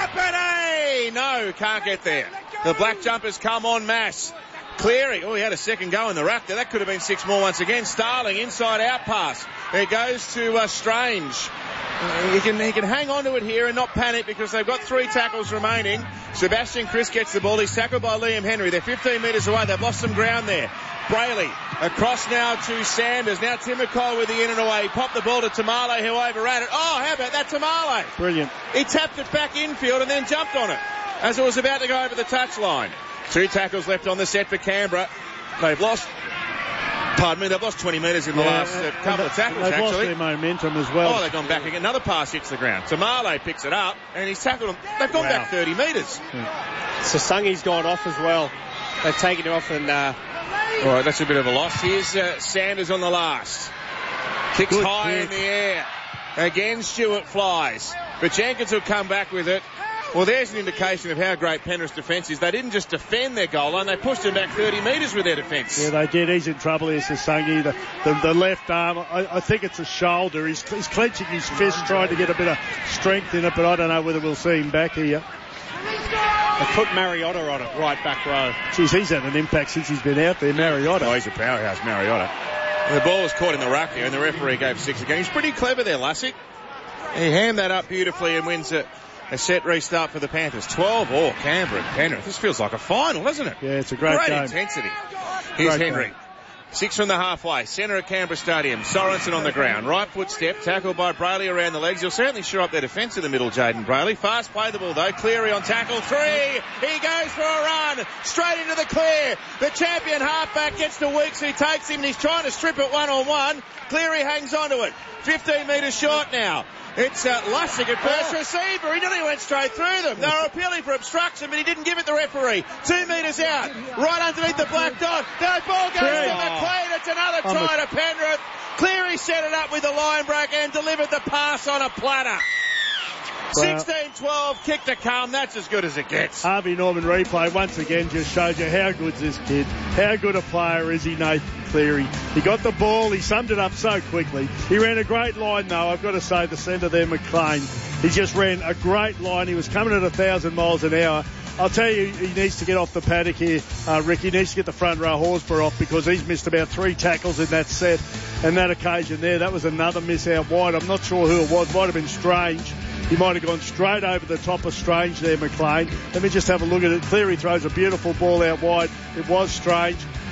Tapine! No, can't get there. The black jumpers come en masse. Cleary. Oh, he had a second go in the ruck there. That could have been six more once again. Starling, inside out pass. It goes to uh, Strange. Uh, he can he can hang on to it here and not panic because they've got three tackles remaining. Sebastian Chris gets the ball. He's tackled by Liam Henry. They're fifteen metres away. They've lost some ground there. Brayley across now to Sanders. Now Tim McCall with the in and away. He popped the ball to Tamale who overran it. Oh, how about that Tamale? Brilliant. He tapped it back infield and then jumped on it as it was about to go over the touch line. Two tackles left on the set for Canberra. They've lost, pardon me, they've lost twenty metres in the Yeah, last uh, couple of tackles, they've actually. lost their momentum as well. Oh, they've gone back again. Another pass hits the ground. Tamale picks it up and he's tackled them. They've gone Wow. back thirty metres. Sasangi's gone off as well. They've taken him off and uh, All right, that's a bit of a loss. Here's uh, Sanders on the last. Kicks Good high kick. in the air. Again, Stewart flies. But Jenkins will come back with it. Well, there's an indication of how great Penrith's defence is. They didn't just defend their goal line, they pushed him back thirty metres with their defence. Yeah, they did. He's in trouble here, Sasangi. The, the, the left arm, I, I think it's a shoulder. He's, he's clenching his fist, trying to get a bit of strength in it, but I don't know whether we'll see him back here. they put Mariota on it, right back row. Geez, he's had an impact since he's been out there, Mariota. Oh, he's a powerhouse, Mariota. The ball was caught in the ruck here, and the referee gave six again. He's pretty clever there, Lussick. He hammed that up beautifully and wins a, a set restart for the Panthers. twelve all, Canberra and Penrith. This feels like a final, doesn't it? Yeah, it's a great, Great game. intensity. Here's Great Henry. game. Six from the halfway. Centre of Canberra Stadium. Sorensen on the ground. Right foot step. Tackled by Brayley around the legs. He'll certainly shore up their defence in the middle, Jaden Brayley. Fast play the ball though. Cleary on tackle. Three. He goes for a run. Straight into the clear. The champion halfback gets to Weeks. He takes him and he's trying to strip it one on one. Cleary hangs on to it. fifteen metres short now. It's uh, Lussick at first Oh. receiver. He nearly went straight through them. They were appealing for obstruction, but he didn't give it the referee. Two metres out, right underneath the black dot. The ball goes Three. to McLean. It's another On try the- to Penrith. Cleary set it up with the line break and delivered the pass on a platter. Well- sixteen twelve, kick to come. That's as good as it gets. Harvey Norman replay once again just showed you how good's this kid. How good a player is he, Nathan Cleary. He got the ball, he summed it up so quickly. He ran a great line though, I've got to say, the centre there, McLean. He just ran a great line. He was coming at a thousand miles an hour. I'll tell you, he needs to get off the paddock here, uh, Rick. He needs to get the front row Horsburgh off because he's missed about three tackles in that set. And that occasion there, that was another miss out wide. I'm not sure who it was. Might have been Strange. He might have gone straight over the top of Strange there, McLean. Let me just have a look at it. Cleary throws a beautiful ball out wide. It was Strange.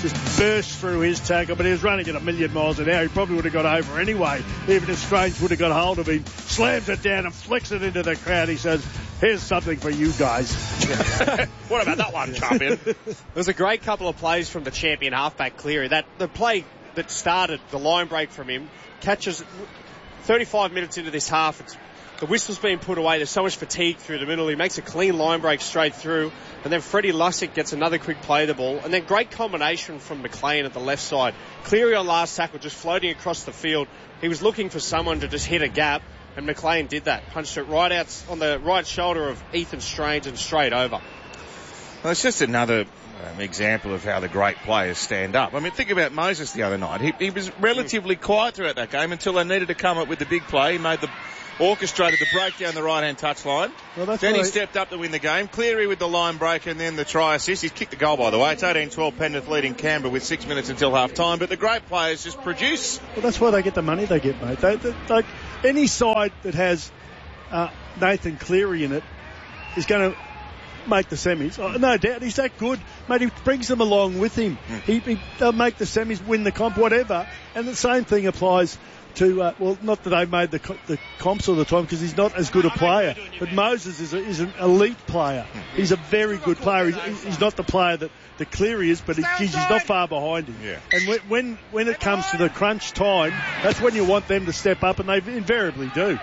just burst through his tackle, but he was running at a million miles an hour. He probably would have got over anyway, even if Strange would have got hold of him. Slams it down and flicks it into the crowd. He says, here's something for you guys. What about that one, champion? It was a great couple of plays from the champion halfback Cleary. That the play that started the line break from him catches thirty-five minutes into this half. It's, the whistle's being put away. There's so much fatigue through the middle. He makes a clean line break straight through. And then Freddie Lussick gets another quick play of the ball. And then great combination from McLean at the left side. Cleary on last tackle, just floating across the field. He was looking for someone to just hit a gap. And McLean did that. Punched it right out on the right shoulder of Ethan Strange and straight over. Well, it's just another um, example of how the great players stand up. I mean, think about Moses the other night. He, he was relatively quiet throughout that game until they needed to come up with the big play. He made the orchestrated the break down the right-hand touchline. Well, that's then right. He stepped up to win the game. Cleary with the line break and then the try assist. He's kicked the goal, by the way. It's eighteen twelve, Penrith leading Canberra with six minutes until half-time. But the great players just produce. Well, that's why they get the money they get, mate. They, they, they, any side that has uh, Nathan Cleary in it is going to make the semis. Oh, no doubt. He's that good. Mate, he brings them along with him. Mm. He, he, they'll make the semis, win the comp, whatever. And the same thing applies to, uh, well, not that they've made the, the comps all the time because he's not as good a player, but Moses is, a, is an elite player. He's a very good player. He's, he's not the player that, that Cleary is, but he, geez, he's not far behind him. Yeah. And when, when when it comes to the crunch time, that's when you want them to step up, and they invariably do.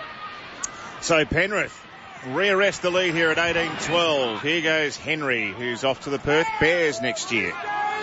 So Penrith rearrest the lead here at eighteen twelve. Here goes Henry, who's off to the Perth Bears next year.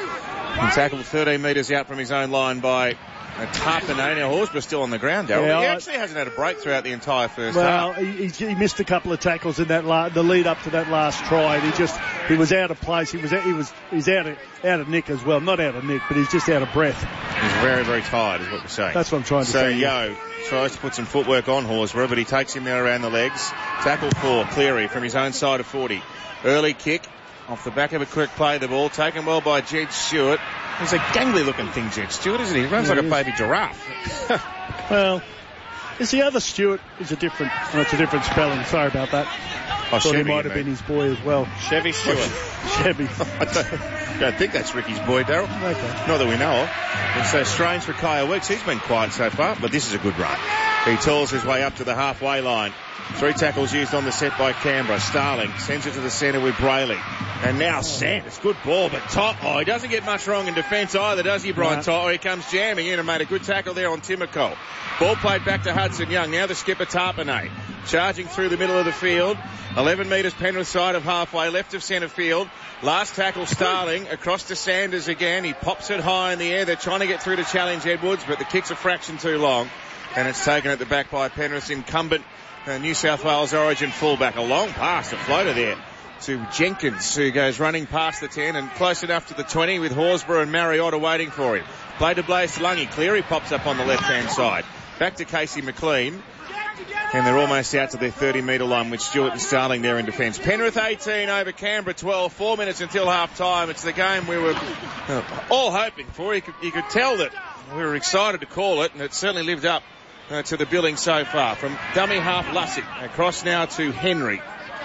And tackled thirteen metres out from his own line by Tarpanay. Now Horsburgh's still on the ground, Darryl. Yeah, he actually hasn't had a break throughout the entire first well, half. Well, he, he missed a couple of tackles in that la- the lead up to that last try, and he just he was out of place. He was he was he's out of out of nick as well, not out of nick, but he's just out of breath. He's very very tired, is what we're saying. That's what I'm trying to so, say. So Yo tries to put some footwork on Horsburgh, but he takes him there around the legs. Tackle for Cleary from his own side of forty. Early kick off the back of a quick play. The ball taken well by Jed Stewart. He's a gangly looking thing, Jed Stewart, isn't he? He runs yeah, like a baby giraffe. Well, is the other Stewart is a different, oh, it's a different spelling. Sorry about that. Oh, Thought Chevy, he might have been his boy as well. Chevy Stewart. Chevy. I don't, don't think that's Ricky's boy, Darryl. Okay. Not that we know of. And so Strange for Kaya Weeks. He's been quiet so far, but this is a good run. He tools his way up to the halfway line. Three tackles used on the set by Canberra. Starling sends it to the centre with Brayley. And now Sanders. Good ball, but Tot, oh, he doesn't get much wrong in defence either, does he, Brian no. Tot? Oh, he comes jamming in and made a good tackle there on Timoko. Ball played back to Hudson Young. Now the skipper Tarpanay. Charging through the middle of the field. eleven metres Penrith side of halfway, left of centre field. Last tackle Starling. Across to Sanders again. He pops it high in the air. They're trying to get through to challenge Edwards, but the kick's a fraction too long. And it's taken at the back by Penrith's incumbent uh, New South Wales origin fullback. A long pass, a floater there to Jenkins, who goes running past the ten and close enough to the twenty with Horsburgh and Mariota waiting for him. Play to Blaze Lungy. Cleary pops up on the left-hand side. Back to Casey McLean. And they're almost out to their thirty metre line with Stewart and Starling there in defence. Penrith eighteen over Canberra twelve. Four minutes until half-time. It's the game we were uh, all hoping for. You could, you could tell that we were excited to call it, and it certainly lived up uh, to the billing so far. From dummy half Lussick across now to Henry.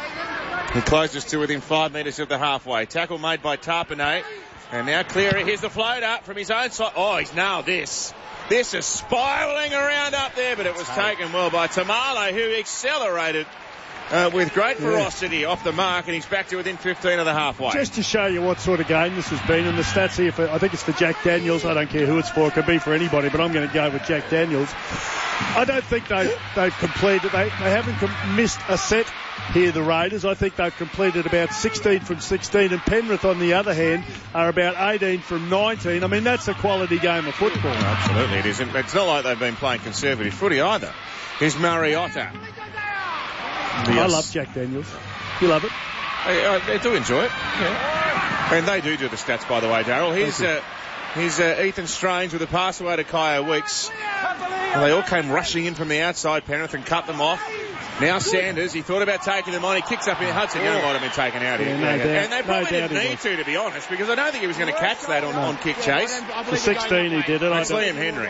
He closes to within five metres of the halfway. Tackle made by Tarpanay. And now Cleary. Here's the float up from his own side. Oh, he's nailed this. This is spiralling around up there, but it was taken well by Tamale, who accelerated uh, with great ferocity yeah. off the mark, and he's back to within fifteen of the halfway. Just to show you what sort of game this has been, and the stats here, for, I think it's for Jack Daniels. I don't care who it's for. It could be for anybody, but I'm going to go with Jack Daniels. I don't think they, they've completed, they, they haven't com- missed a set here, the Raiders. I think they've completed about sixteen from sixteen, and Penrith, on the other hand, are about eighteen from nineteen. I mean, that's a quality game of football. Oh, absolutely, it isn't. It's not like they've been playing conservative footy either. Here's Mariota. Yes. I love Jack Daniels. You love it? I, I, I do enjoy it. Yeah. And they do do the stats, by the way, Darryl. Here's, uh, here's uh, Ethan Strange with a pass away to Kaya Weeks. Well, they all came rushing in from the outside, Penrith, and cut them off. Now Sanders, he thought about taking them on. He kicks up in Hudson. Young might have been taken out here. Yeah, no doubt. And they probably no didn't need to, to be honest, because I don't think he was going to catch that on, no. on kick chase. For sixteen he did it. That's Liam Henry.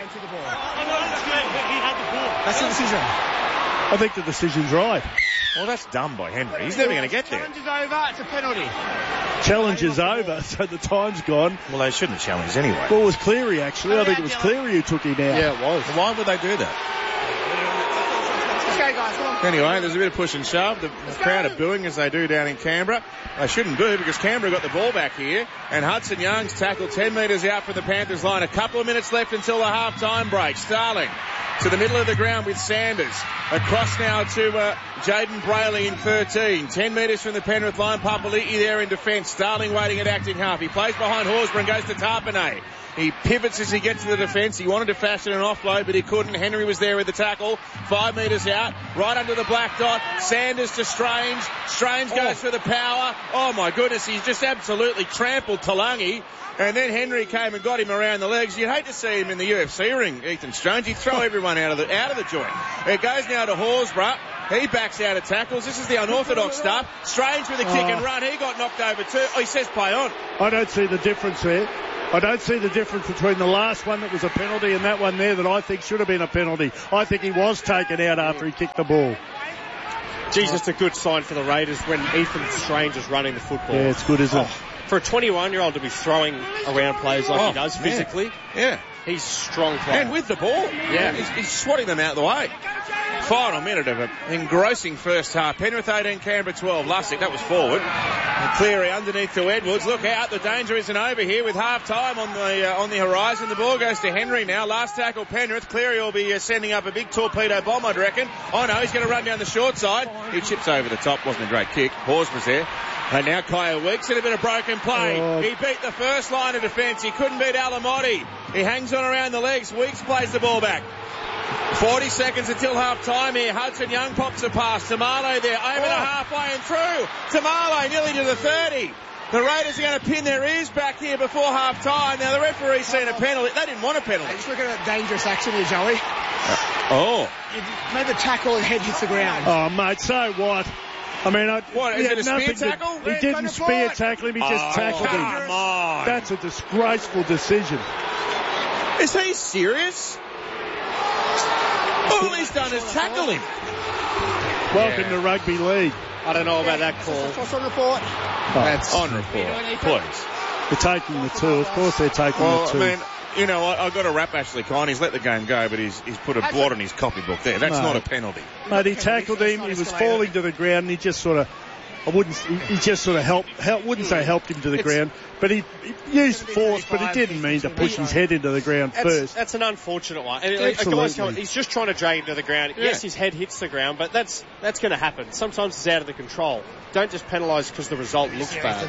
That's the decision. I think the decision's right. Well, that's dumb by Henry. He's never going to get there. Challenge is over. It's a penalty. challenge is over, so the time's gone. Well, they shouldn't challenge anyway. Well, it was Cleary, actually. I think it was Cleary who took him out. Yeah, it was. Why would they do that? Anyway, there's a bit of push and shove. The crowd are booing as they do down in Canberra. They shouldn't boo because Canberra got the ball back here. And Hudson Young's tackled ten metres out from the Panthers line. A couple of minutes left until the half-time break. Starling to the middle of the ground with Sanders. Across now to uh, Jaden Brayley in thirteen. ten metres from the Penrith line. Papali'i there in defence. Starling waiting at acting half. He plays behind Horsburgh and goes to Tarpanay. He pivots as he gets to the defence. He wanted to fashion an offload, but he couldn't. Henry was there with the tackle. Five metres out. Right under the black dot. Sanders to Strange. Strange goes oh. for the power. Oh, my goodness. He's just absolutely trampled Talangi. And then Henry came and got him around the legs. You'd hate to see him in the U F C ring, Ethan Strange. He'd throw everyone out of the out of the joint. It goes now to Horsburgh. He backs out of tackles. This is the unorthodox stuff. Strange with a kick oh. and run. He got knocked over too. Oh, he says play on. I don't see the difference there. I don't see the difference between the last one that was a penalty and that one there that I think should have been a penalty. I think he was taken out after he kicked the ball. Geez, it's a good sign for the Raiders when Ethan Strange is running the football. Yeah, it's good, isn't oh. it? For a twenty-one-year-old to be throwing around players like oh, he does physically, yeah. yeah. he's strong player. And with the ball. Yeah. He's, he's swatting them out of the way. Final minute of an engrossing first half. Penrith eighteen, Canberra twelve. Lussick, that was forward. And Cleary underneath to Edwards. Look out, the danger isn't over here with half time on the uh, on the horizon. The ball goes to Henry now. Last tackle Penrith. Cleary will be uh, sending up a big torpedo bomb, I'd reckon. Oh no, he's going to run down the short side. He chips over the top. Wasn't a great kick. Hawes was there. And now Kaya Weeks in a bit of broken play. Oh. He beat the first line of defence. He couldn't beat Alamotti. He hangs on around the legs. Weeks plays the ball back. forty seconds until half time here. Hudson Young pops a pass. Tamalo there, over oh. the halfway and through. Tamalo nearly to the thirty. The Raiders are going to pin their ears back here before half time. Now the referee's seen a penalty. They didn't want a penalty. Just looking at dangerous action here, Joey. Uh, oh. You made the tackle and head hits the ground. Oh, mate, so what? I mean, I, what, is it a spear tackle? To, he didn't spear tackle him, he just oh, tackled him. Come on. That's a disgraceful decision. Is he serious? All he's done is tackle him. Welcome yeah. to rugby league. I don't know about that call. Toss on report. Oh. That's on report. Please. They're taking the two. Of course they're taking well, the two. I mean, you know, I, I've got to wrap Ashley Kine. He's let the game go, but he's he's put a blot on his copybook there. That's no. not a penalty. Mate, he tackled him. He was falling to the ground, and he just sort of, I wouldn't, he just sort of helped, help, wouldn't say helped him to the it's, ground, but he, he used force, but he didn't mean to push his head into the ground that's, first. That's an unfortunate one. And Absolutely. He's just trying to drag him to the ground. Yeah. Yes, his head hits the ground, but that's that's going to happen. Sometimes it's out of the control. Don't just penalise because the result looks bad.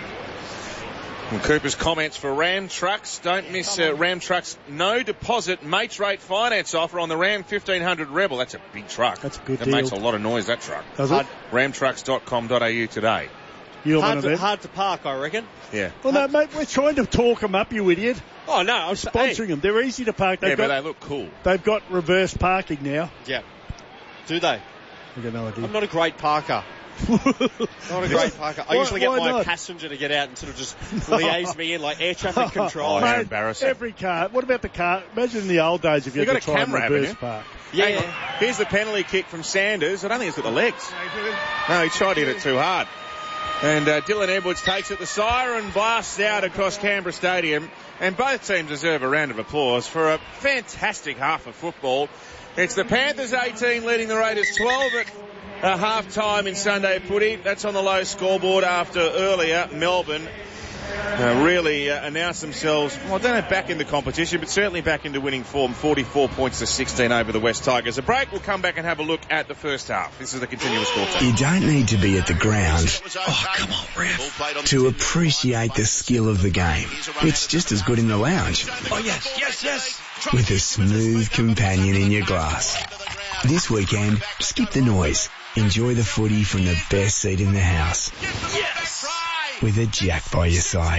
And Cooper's comments for Ram Trucks. Don't miss uh, Ram Trucks' no deposit mates rate finance offer on the Ram fifteen hundred Rebel. That's a big truck. That's a good that deal. That makes a lot of noise, that truck. Does it? ram trucks dot com dot a u today. You're hard, one to, of hard to park, I reckon. Yeah. Well, no, mate, we're trying to talk them up, you idiot. Oh, no. I'm sponsoring hey. them. They're easy to park. They've yeah, got, but they look cool. They've got reverse parking now. Yeah. Do they? I've got no idea. I'm not a great parker. Not a great parker. I why, usually get my not? passenger to get out and sort of just liaise me in like air traffic control. Oh, mate, embarrassing. Every car. What about the car? Imagine in the old days if you, you had got to a try camera, and reverse haven't you? park. Yeah, yeah. Here's the penalty kick from Sanders. I don't think he's got the legs. No, he tried to hit it too hard. And uh, Dylan Edwards takes it. The siren blasts out across Canberra Stadium. And both teams deserve a round of applause for a fantastic half of football. It's the Panthers eighteen leading the Raiders twelve at uh, half time in Sunday footy. That's on the low scoreboard after earlier Melbourne uh, really uh, announced themselves, well, I don't know, back in the competition, but certainly back into winning form. forty-four points to sixteen over the West Tigers. A break, we'll come back and have a look at the first half. This is the continuous score time. You don't need to be at the ground, oh come on ref, to appreciate the skill of the game. It's just as good in the lounge. Oh yes, yes, yes. With a smooth companion in your glass. This weekend, skip the noise. Enjoy the footy from the best seat in the house. Yes. With a Jack by your side.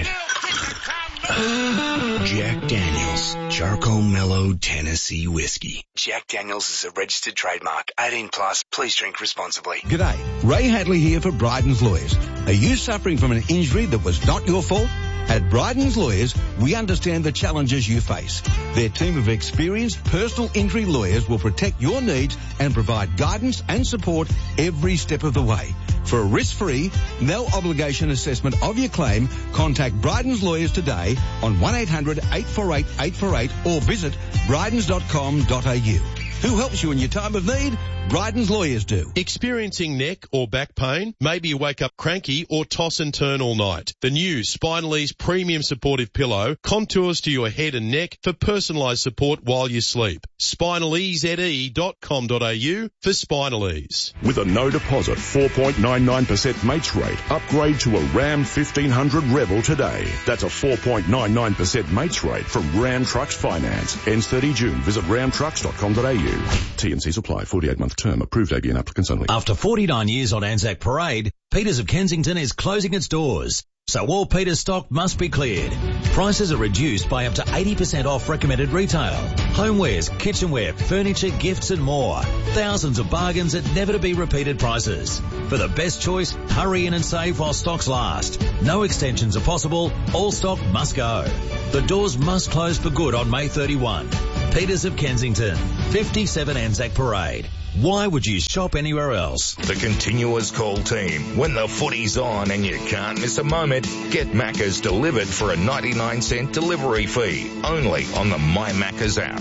Jack Daniels, Charcoal Mellow Tennessee Whiskey. Jack Daniels is a registered trademark. eighteen plus. Please drink responsibly. G'day. Ray Hadley here for Bryden's Lawyers. Are you suffering from an injury that was not your fault? At Bryden's Lawyers, we understand the challenges you face. Their team of experienced personal injury lawyers will protect your needs and provide guidance and support every step of the way. For a risk-free, no-obligation assessment of your claim, contact Bryden's Lawyers today on one eight hundred eight four eight eight four eight or visit brydens dot com dot a u. Who helps you in your time of need? Bryden's Lawyers do. Experiencing neck or back pain? Maybe you wake up cranky or toss and turn all night. The new Spinalese Premium Supportive Pillow contours to your head and neck for personalised support while you sleep. spinalese dot com dot a u for Spinalese. With a no deposit four point nine nine percent mates rate, upgrade to a Ram fifteen hundred Rebel today. That's a four point nine nine percent mates rate from Ram Trucks Finance. Ends thirty June. Visit ram trucks dot com dot a u. T and C's apply. forty-eight month term. Approved A B N applicants only. After forty-nine years on Anzac Parade, Peters of Kensington is closing its doors. So all Peters stock must be cleared. Prices are reduced by up to eighty percent off recommended retail. Homewares, kitchenware, furniture, gifts and more. Thousands of bargains at never to be repeated prices. For the best choice, hurry in and save while stocks last. No extensions are possible. All stock must go. The doors must close for good on May thirty-first. Peters of Kensington, fifty-seven Anzac Parade. Why would you shop anywhere else? The Continuous Call team. When the footy's on and you can't miss a moment, get Macca's delivered for a ninety-nine cent delivery fee. Only on the My Macca's app.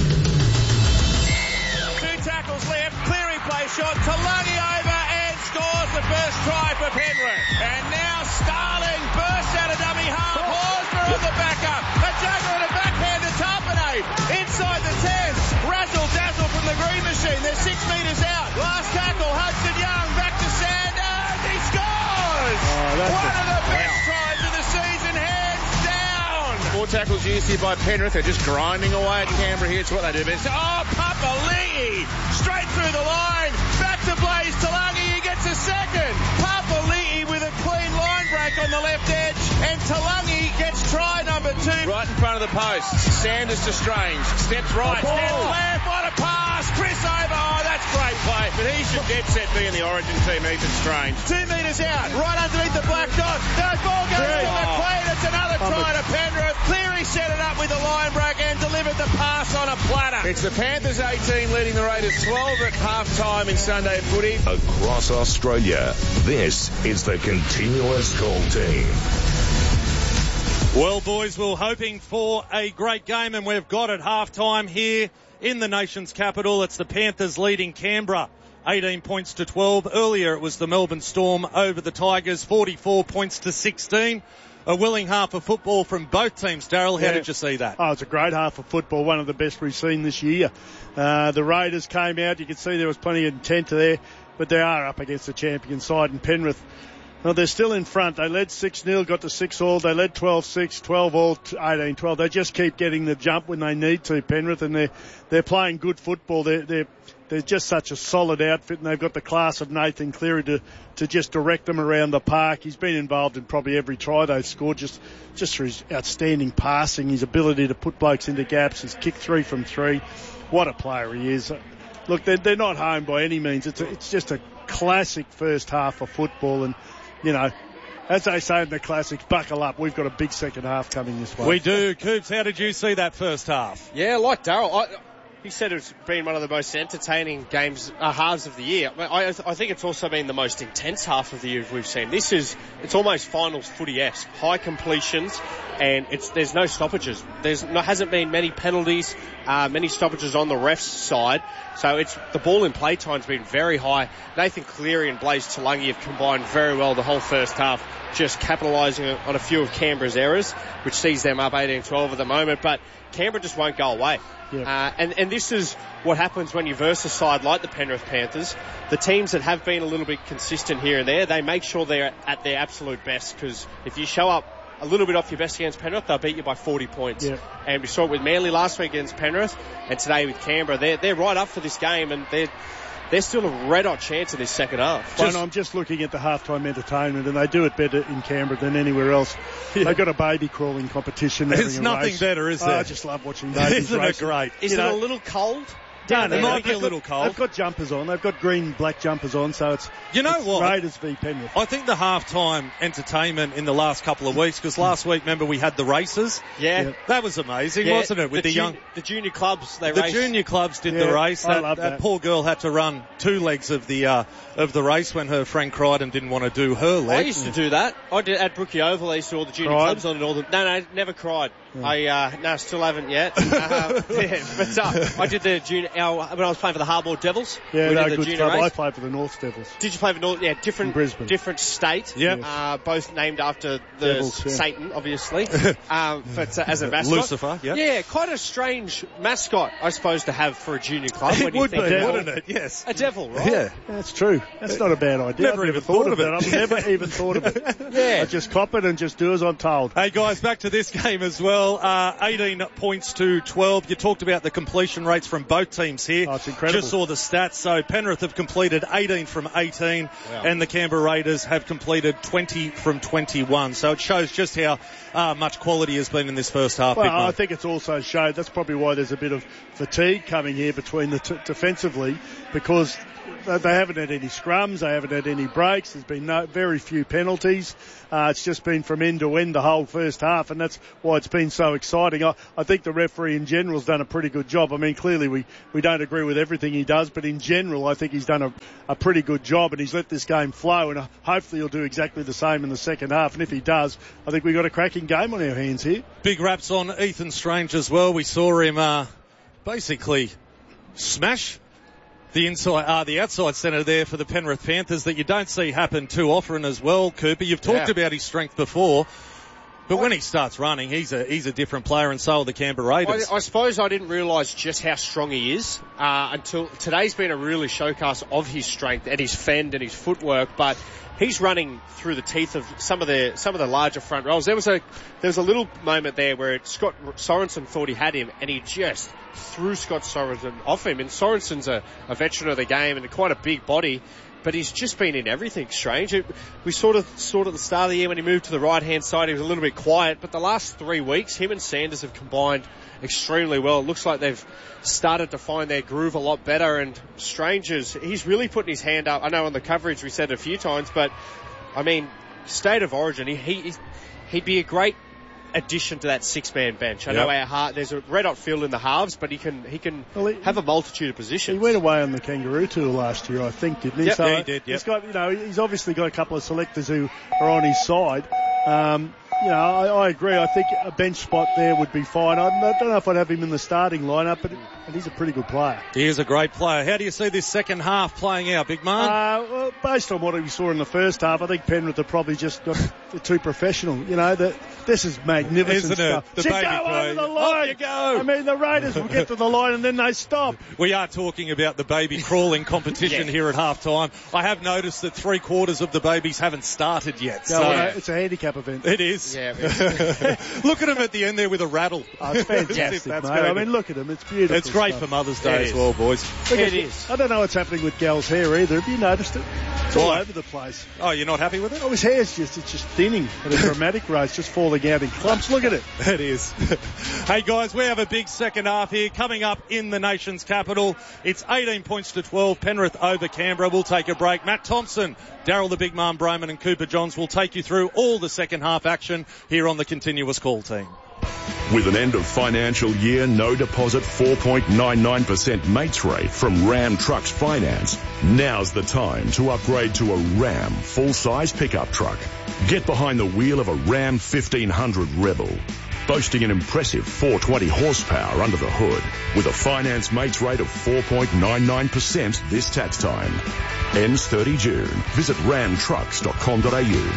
Two tackles left. Cleary plays shot. Talangi over and scores the first try for Penrith. And now Starling bursts out of dummy half. Horsburgh on the backup. A jugger and a backhand to Tarpanay. Inside the ten. Razzle dazzle from the green machine. They're six metres out. Last tackle. Hudson Young back to Sanders. He scores! Oh, one of the best wow. tries of the season, hands down. Four tackles used here by Penrith. They're just grinding away at Canberra here. It's what they do best. Oh, Papali'i straight through the line. Back to Blaze Talangi. He gets a second. Papali'i with a clean line break on the left edge. And Talangi gets try number two. Right in front of the post. Sanders to Strange. Steps right. Steps left. What a pass. Chris over. Oh, that's great play. But he should dead set be in the Origin team, Ethan Strange. Two metres out. Right underneath the black dot. The ball goes Great. to McLean. It's another try to Penrith. Cleary set it up with the line break and delivered the pass on a platter. It's the Panthers A team leading the Raiders twelve at half-time in Sunday footy. Across Australia, this is the Continuous Call team. Well, boys, we're hoping for a great game, and we've got it half-time here in the nation's capital. It's the Panthers leading Canberra, eighteen points to twelve. Earlier, it was the Melbourne Storm over the Tigers, forty-four points to sixteen. A willing half of football from both teams. Darryl, how yeah. did you see that? Oh, it's a great half of football, one of the best we've seen this year. Uh, the Raiders came out. You can see there was plenty of intent there, but they are up against the champion side, and Penrith, well, they're still in front. They led six nil, got to six all. They led twelve six, twelve all, eighteen twelve. They just keep getting the jump when they need to, Penrith, and they're, they're playing good football. They're, they're, they're just such a solid outfit, and they've got the class of Nathan Cleary to, to just direct them around the park. He's been involved in probably every try they've scored, just, just through his outstanding passing, his ability to put blokes into gaps, his kick three from three. What a player he is. Look, they're, they're not home by any means. It's a, it's just a classic first half of football, and you know, as they say in the classics, buckle up. We've got a big second half coming this way. We do. Coops, how did you see that first half? Yeah, like Darryl, he said it's been one of the most entertaining games, uh, halves of the year. I, I think it's also been the most intense half of the year we've seen. This is, it's almost finals footy-esque. High completions, and it's, there's no stoppages. There's no, hasn't been many penalties, uh, many stoppages on the ref's side. So it's, the ball in play time's been very high. Nathan Cleary and Blaze Talangi have combined very well the whole first half, just capitalising on a few of Canberra's errors, which sees them up eighteen twelve at the moment. But Canberra just won't go away. Yep. Uh, and, and this is what happens when you verse a side like the Penrith Panthers. The teams that have been a little bit consistent here and there, they make sure they're at their absolute best, because if you show up a little bit off your best against Penrith, they'll beat you by forty points. Yep. And we saw it with Manly last week against Penrith, and today with Canberra. They're, they're right up for this game, and they're, they're still a red-hot chance in this second half. Just, I'm just looking at the halftime entertainment, and they do it better in Canberra than anywhere else. Yeah. They've got a baby crawling competition. There's a nothing race. better, is there? Oh, I just love watching babies Isn't racing. it great? Is you it know, a little cold down no, there. no, It no, might be a little cold. They've got jumpers on. They've got green, black jumpers on, so it's, You know it's what? Raiders v Penrith. I think the halftime entertainment in the last couple of weeks, because last week, remember, we had the races. Yeah. Yeah. That was amazing, Yeah, wasn't it? With the, ju- young, the junior clubs, they the raced. junior clubs did Yeah, the race. I That, love that that. poor girl had to run two legs of the uh, of the race when her friend cried and didn't want to do her leg. I used to do that. I did at Brookie Oval. I used to all the junior Cried? clubs on and all the. No, no, never cried. I uh, no, still haven't yet. uh, yeah, but uh, I did the junior our, when I was playing for the Harbord Devils. Yeah, we no, did the good junior club. I race. played for the North Devils. Did you play for North? Yeah, different In Brisbane. different state. Yeah. Uh, both named after the Devils, yeah. Satan, obviously. um, but uh, as a mascot, Lucifer, yeah. Yeah, quite a strange mascot, I suppose, to have for a junior club. It when you would think be, about wouldn't it? Yes. A devil, right? Yeah. That's true. That's not a bad idea. Never I've even never thought, thought of of that. it. I've never even thought of it. Yeah. I just cop it and just do as I'm told. Hey guys, back to this game as well. Uh, eighteen points to twelve. You talked about the completion rates from both teams here. Oh, it's incredible. Just saw the stats. So Penrith have completed eighteen from eighteen, Wow. and the Canberra Raiders have completed twenty from twenty-one. So it shows just how uh, much quality has been in this first half. Well, Big Mum. I think it's also showed that's probably why there's a bit of fatigue coming here between the t- defensively, because they they haven't had any scrums, they haven't had any breaks, there's been no, very few penalties. Uh, it's just been from end to end the whole first half, and that's why it's been so exciting. I, I think the referee in general has done a pretty good job. I mean, clearly we, we don't agree with everything he does, but in general I think he's done a, a pretty good job, and he's let this game flow, and uh, hopefully he'll do exactly the same in the second half. And if he does, I think we've got a cracking game on our hands here. Big raps on Ethan Strange as well. We saw him uh, basically smash the inside, uh, the outside centre there for the Penrith Panthers that you don't see happen too often as well, Cooper. You've talked Yeah. about his strength before, but when he starts running, he's a he's a different player, and so are the Canberra Raiders. I, I suppose I didn't realise just how strong he is uh, until today's been a really showcase of his strength and his fend and his footwork. But he's running through the teeth of some of the some of the larger front rows. There was a there was a little moment there where Scott Sorensen thought he had him, and he just threw Scott Sorensen off him. And Sorensen's a, a veteran of the game and quite a big body. But he's just been in everything, Strange. It, we sort of saw at the start of the year when he moved to the right-hand side, he was a little bit quiet. But the last three weeks, him and Sanders have combined extremely well. It looks like they've started to find their groove a lot better. And Stranger's, he's really putting his hand up. I know on the coverage we said it a few times, but, I mean, State of Origin, he, he he'd be a great addition to that six-man bench. I Yep. know our hard, there's a red-hot field in the halves, but he can he can Well, he- have a multitude of positions. He went away on the Kangaroo Tour last year, I think, didn't he? Yep, so yeah, he did, yep. He's got, you know, he's obviously got a couple of selectors who are on his side. Um, you know, I, I agree. I think a bench spot there would be fine. I, I don't know if I'd have him in the starting lineup, but and he's a pretty good player. He is a great player. How do you see this second half playing out, Big Man? Uh, well, based on what we saw in the first half, I think Penrith have probably just got too professional. You know, that this is magnificent Isn't it? stuff. The Just baby go cry. over the Off line. you go. I mean, the Raiders will get to the line and then they stop. We are talking about the baby crawling competition Yeah. here at half time. I have noticed that three quarters of the babies haven't started yet. No, So I know, it's a handicap event. it is. Yeah, Look at him at the end there with a rattle. Oh, it's fantastic, That's mate. great. I mean, look at him. It's beautiful. It's great stuff. for Mother's It Day is. as well, boys. Look It at- is. I don't know what's happening with Gal's hair either. Have you noticed it? It's all over the place. Oh, you're not happy with it? Oh, his hair's just, it's just thinning at a dramatic rate. It's just falling out in clumps. Look at it. It is. Hey guys, we have a big second half here coming up in the nation's capital. It's eighteen points to twelve. Penrith over Canberra. We'll take a break. Matt Thompson, Daryl the Big Man Broman and Cooper Johns will take you through all the second half action here on the Continuous Call team. With an end of financial year no deposit four point nine nine percent mates rate from Ram Trucks Finance, now's the time to upgrade to a Ram full-size pickup truck. Get behind the wheel of a Ram fifteen hundred Rebel, boasting an impressive four hundred twenty horsepower under the hood, with a finance mates rate of four point nine nine percent this tax time. Ends thirty June. Visit ram trucks dot com dot a u.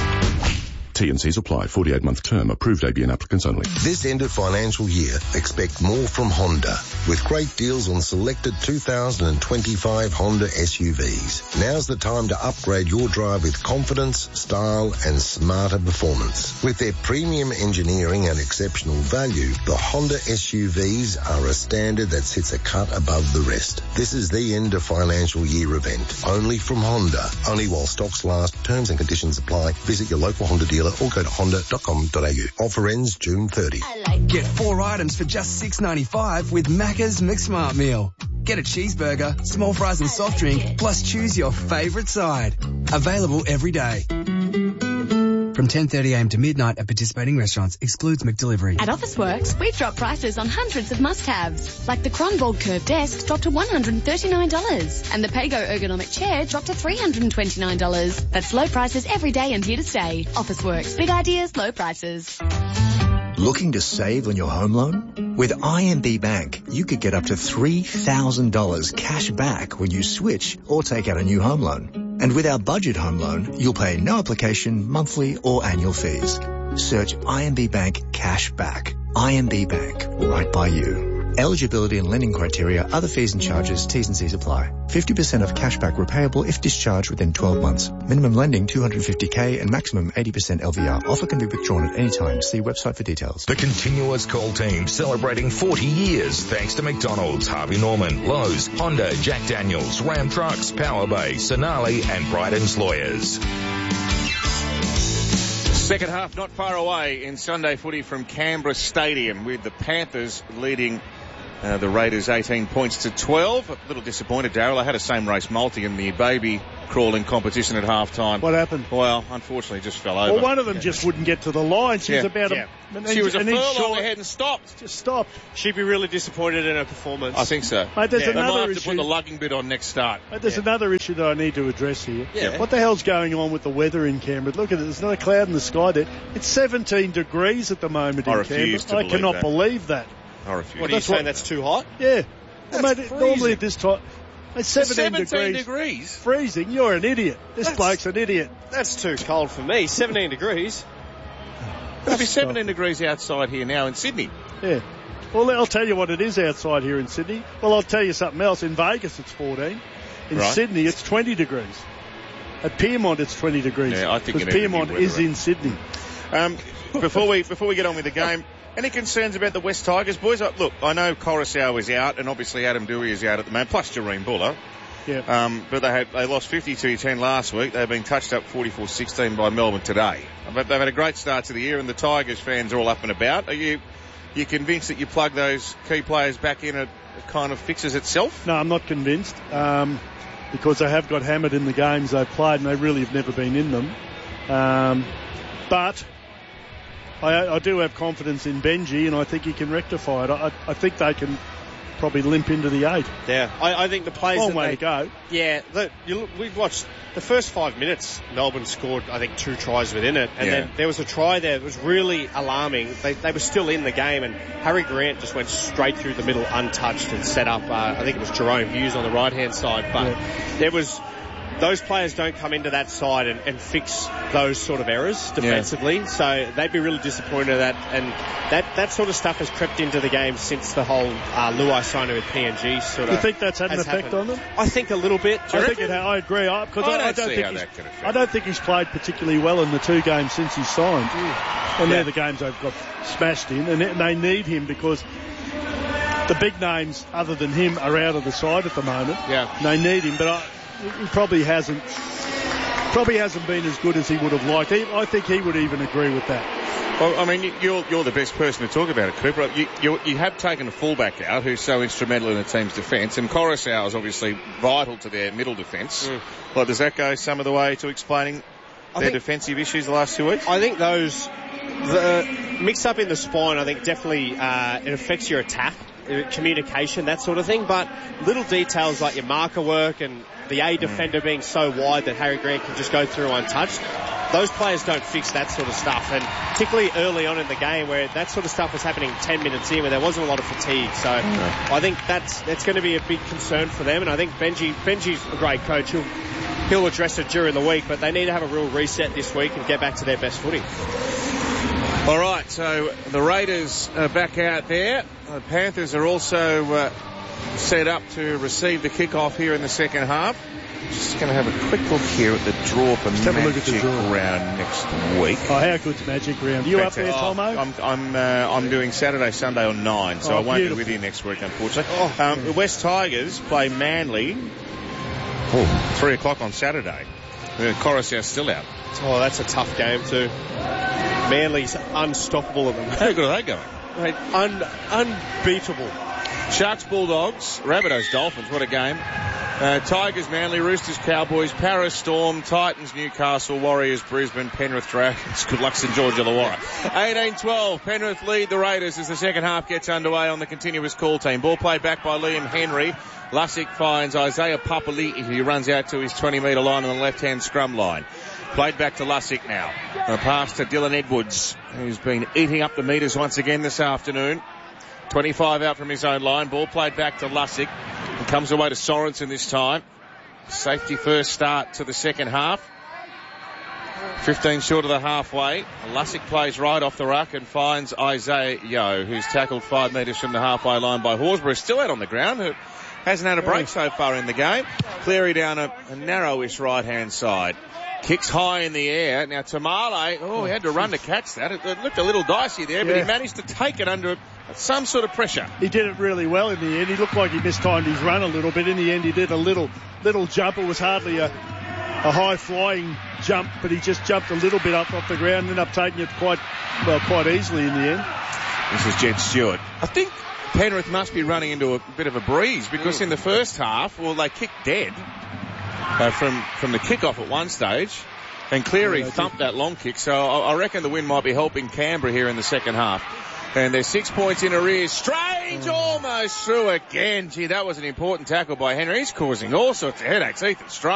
T and C's apply. forty-eight month term. Approved A B N applicants only. This end of financial year, expect more from Honda with great deals on selected two thousand twenty-five Honda S U Vs. Now's the time to upgrade your drive with confidence, style and smarter performance. With their premium engineering and exceptional value, the Honda S U Vs are a standard that sits a cut above the rest. This is the end of financial year event. Only from Honda. Only while stocks last. Terms and conditions apply. Visit your local Honda dealer or go to honda dot com dot a u. Offer ends June thirtieth. Get four items for just six ninety-five with Macca's McSmart Meal. Get a cheeseburger, small fries and soft drink, plus choose your favourite side. Available every day. From ten thirty a m to midnight at participating restaurants. Excludes McDelivery. At Officeworks, we've dropped prices on hundreds of must-haves, like the Kronborg Curve Desk dropped to one hundred thirty-nine dollars and the Pago Ergonomic Chair dropped to three hundred twenty-nine dollars. That's low prices every day and here to stay. Officeworks. Big ideas, low prices. Looking to save on your home loan? With I M B Bank, you could get up to three thousand dollars cash back when you switch or take out a new home loan. And with our budget home loan, you'll pay no application, monthly or annual fees. Search I M B Bank Cash Back. I M B Bank, right by you. Eligibility and lending criteria, other fees and charges, T's and C's apply. fifty percent of cashback repayable if discharged within twelve months. Minimum lending two hundred fifty thousand and maximum eighty percent L V R. Offer can be withdrawn at any time. See website for details. The Continuous Call team celebrating forty years thanks to McDonald's, Harvey Norman, Lowe's, Honda, Jack Daniels, Ram Trucks, Power Bay, Sonali and Bryden's Lawyers. Second half not far away in Sunday footy from Canberra Stadium with the Panthers leading Uh, the Raiders eighteen points to twelve. A little disappointed, Darryl. I had a same race multi in the baby crawling competition at half time. What happened? Well, unfortunately, just fell over. Well, one of them yeah. just wouldn't get to the line. She yeah. was about yeah. a... An she inch, was a an furlong ahead and stopped. Just stopped. She'd be really disappointed in her performance. I think so. Mate, there's yeah. another they might have issue. to put the lugging bit on next start. Mate, there's yeah. another issue that I need to address here. Yeah. What the hell's going on with the weather in Canberra? Look at it. There's not a cloud in the sky there. It's seventeen degrees at the moment I in refuse Canberra. to I cannot that. believe that. I refuse. What are you saying? That's too hot? Yeah. That's Mate, freezing. normally at this time, it's seventeen, seventeen degrees. degrees. Freezing. You're an idiot. This That's- bloke's an idiot. That's too cold for me. seventeen degrees. It'll be seventeen degrees outside here now in Sydney. Yeah. Well, I'll tell you what it is outside here in Sydney. Well, I'll tell you something else. In Vegas, it's fourteen. In Right. Sydney, it's twenty degrees. At Piermont, it's twenty degrees. Yeah, I think because it needs to be Piermont weather is up. in Sydney. Um, before we before we get on with the game, any concerns about the West Tigers, boys? Uh, Look, I know Coruscant is out, and obviously Adam Dewey is out at the moment, plus Jareen Buller. Yeah. Um, but they had they lost fifty-two ten last week. They've been touched up forty-four sixteen by Melbourne today. But they've had a great start to the year, and the Tigers fans are all up and about. Are you you convinced that you plug those key players back in, it kind of fixes itself? No, I'm not convinced. Um, because they have got hammered in the games they've played, and they really have never been in them. Um, but I, I do have confidence in Benji, and I think he can rectify it. I, I think they can probably limp into the eight. Yeah, I, I think the players. Long that way they, to go. Yeah, the, you look, we've watched the first five minutes. Melbourne scored, I think, two tries within it, and Yeah. then there was a try there that was really alarming. They, they were still in the game, and Harry Grant just went straight through the middle, untouched, and set up. Uh, I think it was Jerome Hughes on the right hand side, but Yeah. there was. Those players don't come into that side and, and fix those sort of errors defensively, yeah. so they'd be really disappointed at that. And that, that sort of stuff has crept into the game since the whole uh, Luai signing with P N G sort of. You think that's had an effect happened. on them? I think a little bit. I think it. I agree. I, cause I, I, don't I don't see think how he's, that could affect. I don't think he's played particularly well in the two games since he signed, mm. and yeah. they're the games they've got smashed in, and they need him because the big names other than him are out of the side at the moment. Yeah, and they need him, but I, he probably hasn't. Probably hasn't been as good as he would have liked. He, I think he would even agree with that. Well, I mean, you're you're the best person to talk about it, Cooper. You, you, you have taken a fullback out who's so instrumental in the team's defence, and Coruscant is obviously vital to their middle defence. Mm. Well, does that go some of the way to explaining I their think, defensive issues the last two weeks? I think those the mix up in the spine. I think definitely uh, it affects your attack, communication, that sort of thing. But little details like your marker work and the A defender mm. being so wide that Harry Grant can just go through untouched. Those players don't fix that sort of stuff, and particularly early on in the game where that sort of stuff was happening ten minutes in where there wasn't a lot of fatigue. So mm. I think that's that's going to be a big concern for them, and I think Benji Benji's a great coach. He'll, he'll address it during the week, but they need to have a real reset this week and get back to their best footing. All right, so the Raiders are back out there. The Panthers are also uh, set up to receive the kickoff here in the second half. Just going to have a quick look here at the draw for Just Magic have a look at the draw. Round next week. Oh, how good's Magic Round? Are you up there, Tomo? Oh, I'm I'm, uh, I'm doing Saturday, Sunday on nine, so oh, I won't beautiful. be with you next week, unfortunately. Oh, um, the West Tigers play Manly. Oh, three o'clock on Saturday. The Coruscant's still out. Oh, that's a tough game too. Manly's unstoppable at the moment. How good are they going? Mate, un, unbeatable. Sharks, Bulldogs, Rabbitohs, Dolphins. What a game. Uh, Tigers, Manly, Roosters, Cowboys, Paris, Storm, Titans, Newcastle, Warriors, Brisbane, Penrith, Dragons. Good luck, St George Illawarra. eighteen twelve. Penrith lead the Raiders as the second half gets underway on the continuous call team. Ball played back by Liam Henry. Lussick finds Isaiah Papali. He runs out to his twenty metre line on the left-hand scrum line. Played back to Lussick now. And a pass to Dylan Edwards, who's been eating up the metres once again this afternoon. twenty-five out from his own line. Ball played back to Lussick. He comes away to Sorensen this time. Safety first start to the second half. fifteen short of the halfway. Lussick plays right off the ruck and finds Isaiah Yeo, who's tackled five metres from the halfway line by Horsburgh. Still out on the ground. Who hasn't had a break so far in the game. Cleary down a, a narrowish right-hand side. Kicks high in the air. Now Tamale, oh, he had to run to catch that. It, it looked a little dicey there, but yeah. he managed to take it under some sort of pressure. He did it really well in the end. He looked like he mistimed his run a little bit. In the end, he did a little little jump. It was hardly a, a high-flying jump, but he just jumped a little bit up off the ground and ended up taking it quite, well, quite easily in the end. This is Jed Stewart. I think Penrith must be running into a bit of a breeze because in the first half, well, they kicked dead. Uh, from, from the kickoff at one stage, and Cleary yeah, thumped that long kick, so I, I reckon the win might be helping Canberra here in the second half. And they're six points in arrears. Strange oh. almost through again. Gee, that was an important tackle by Henry. He's causing all sorts of headaches, Ethan Strange.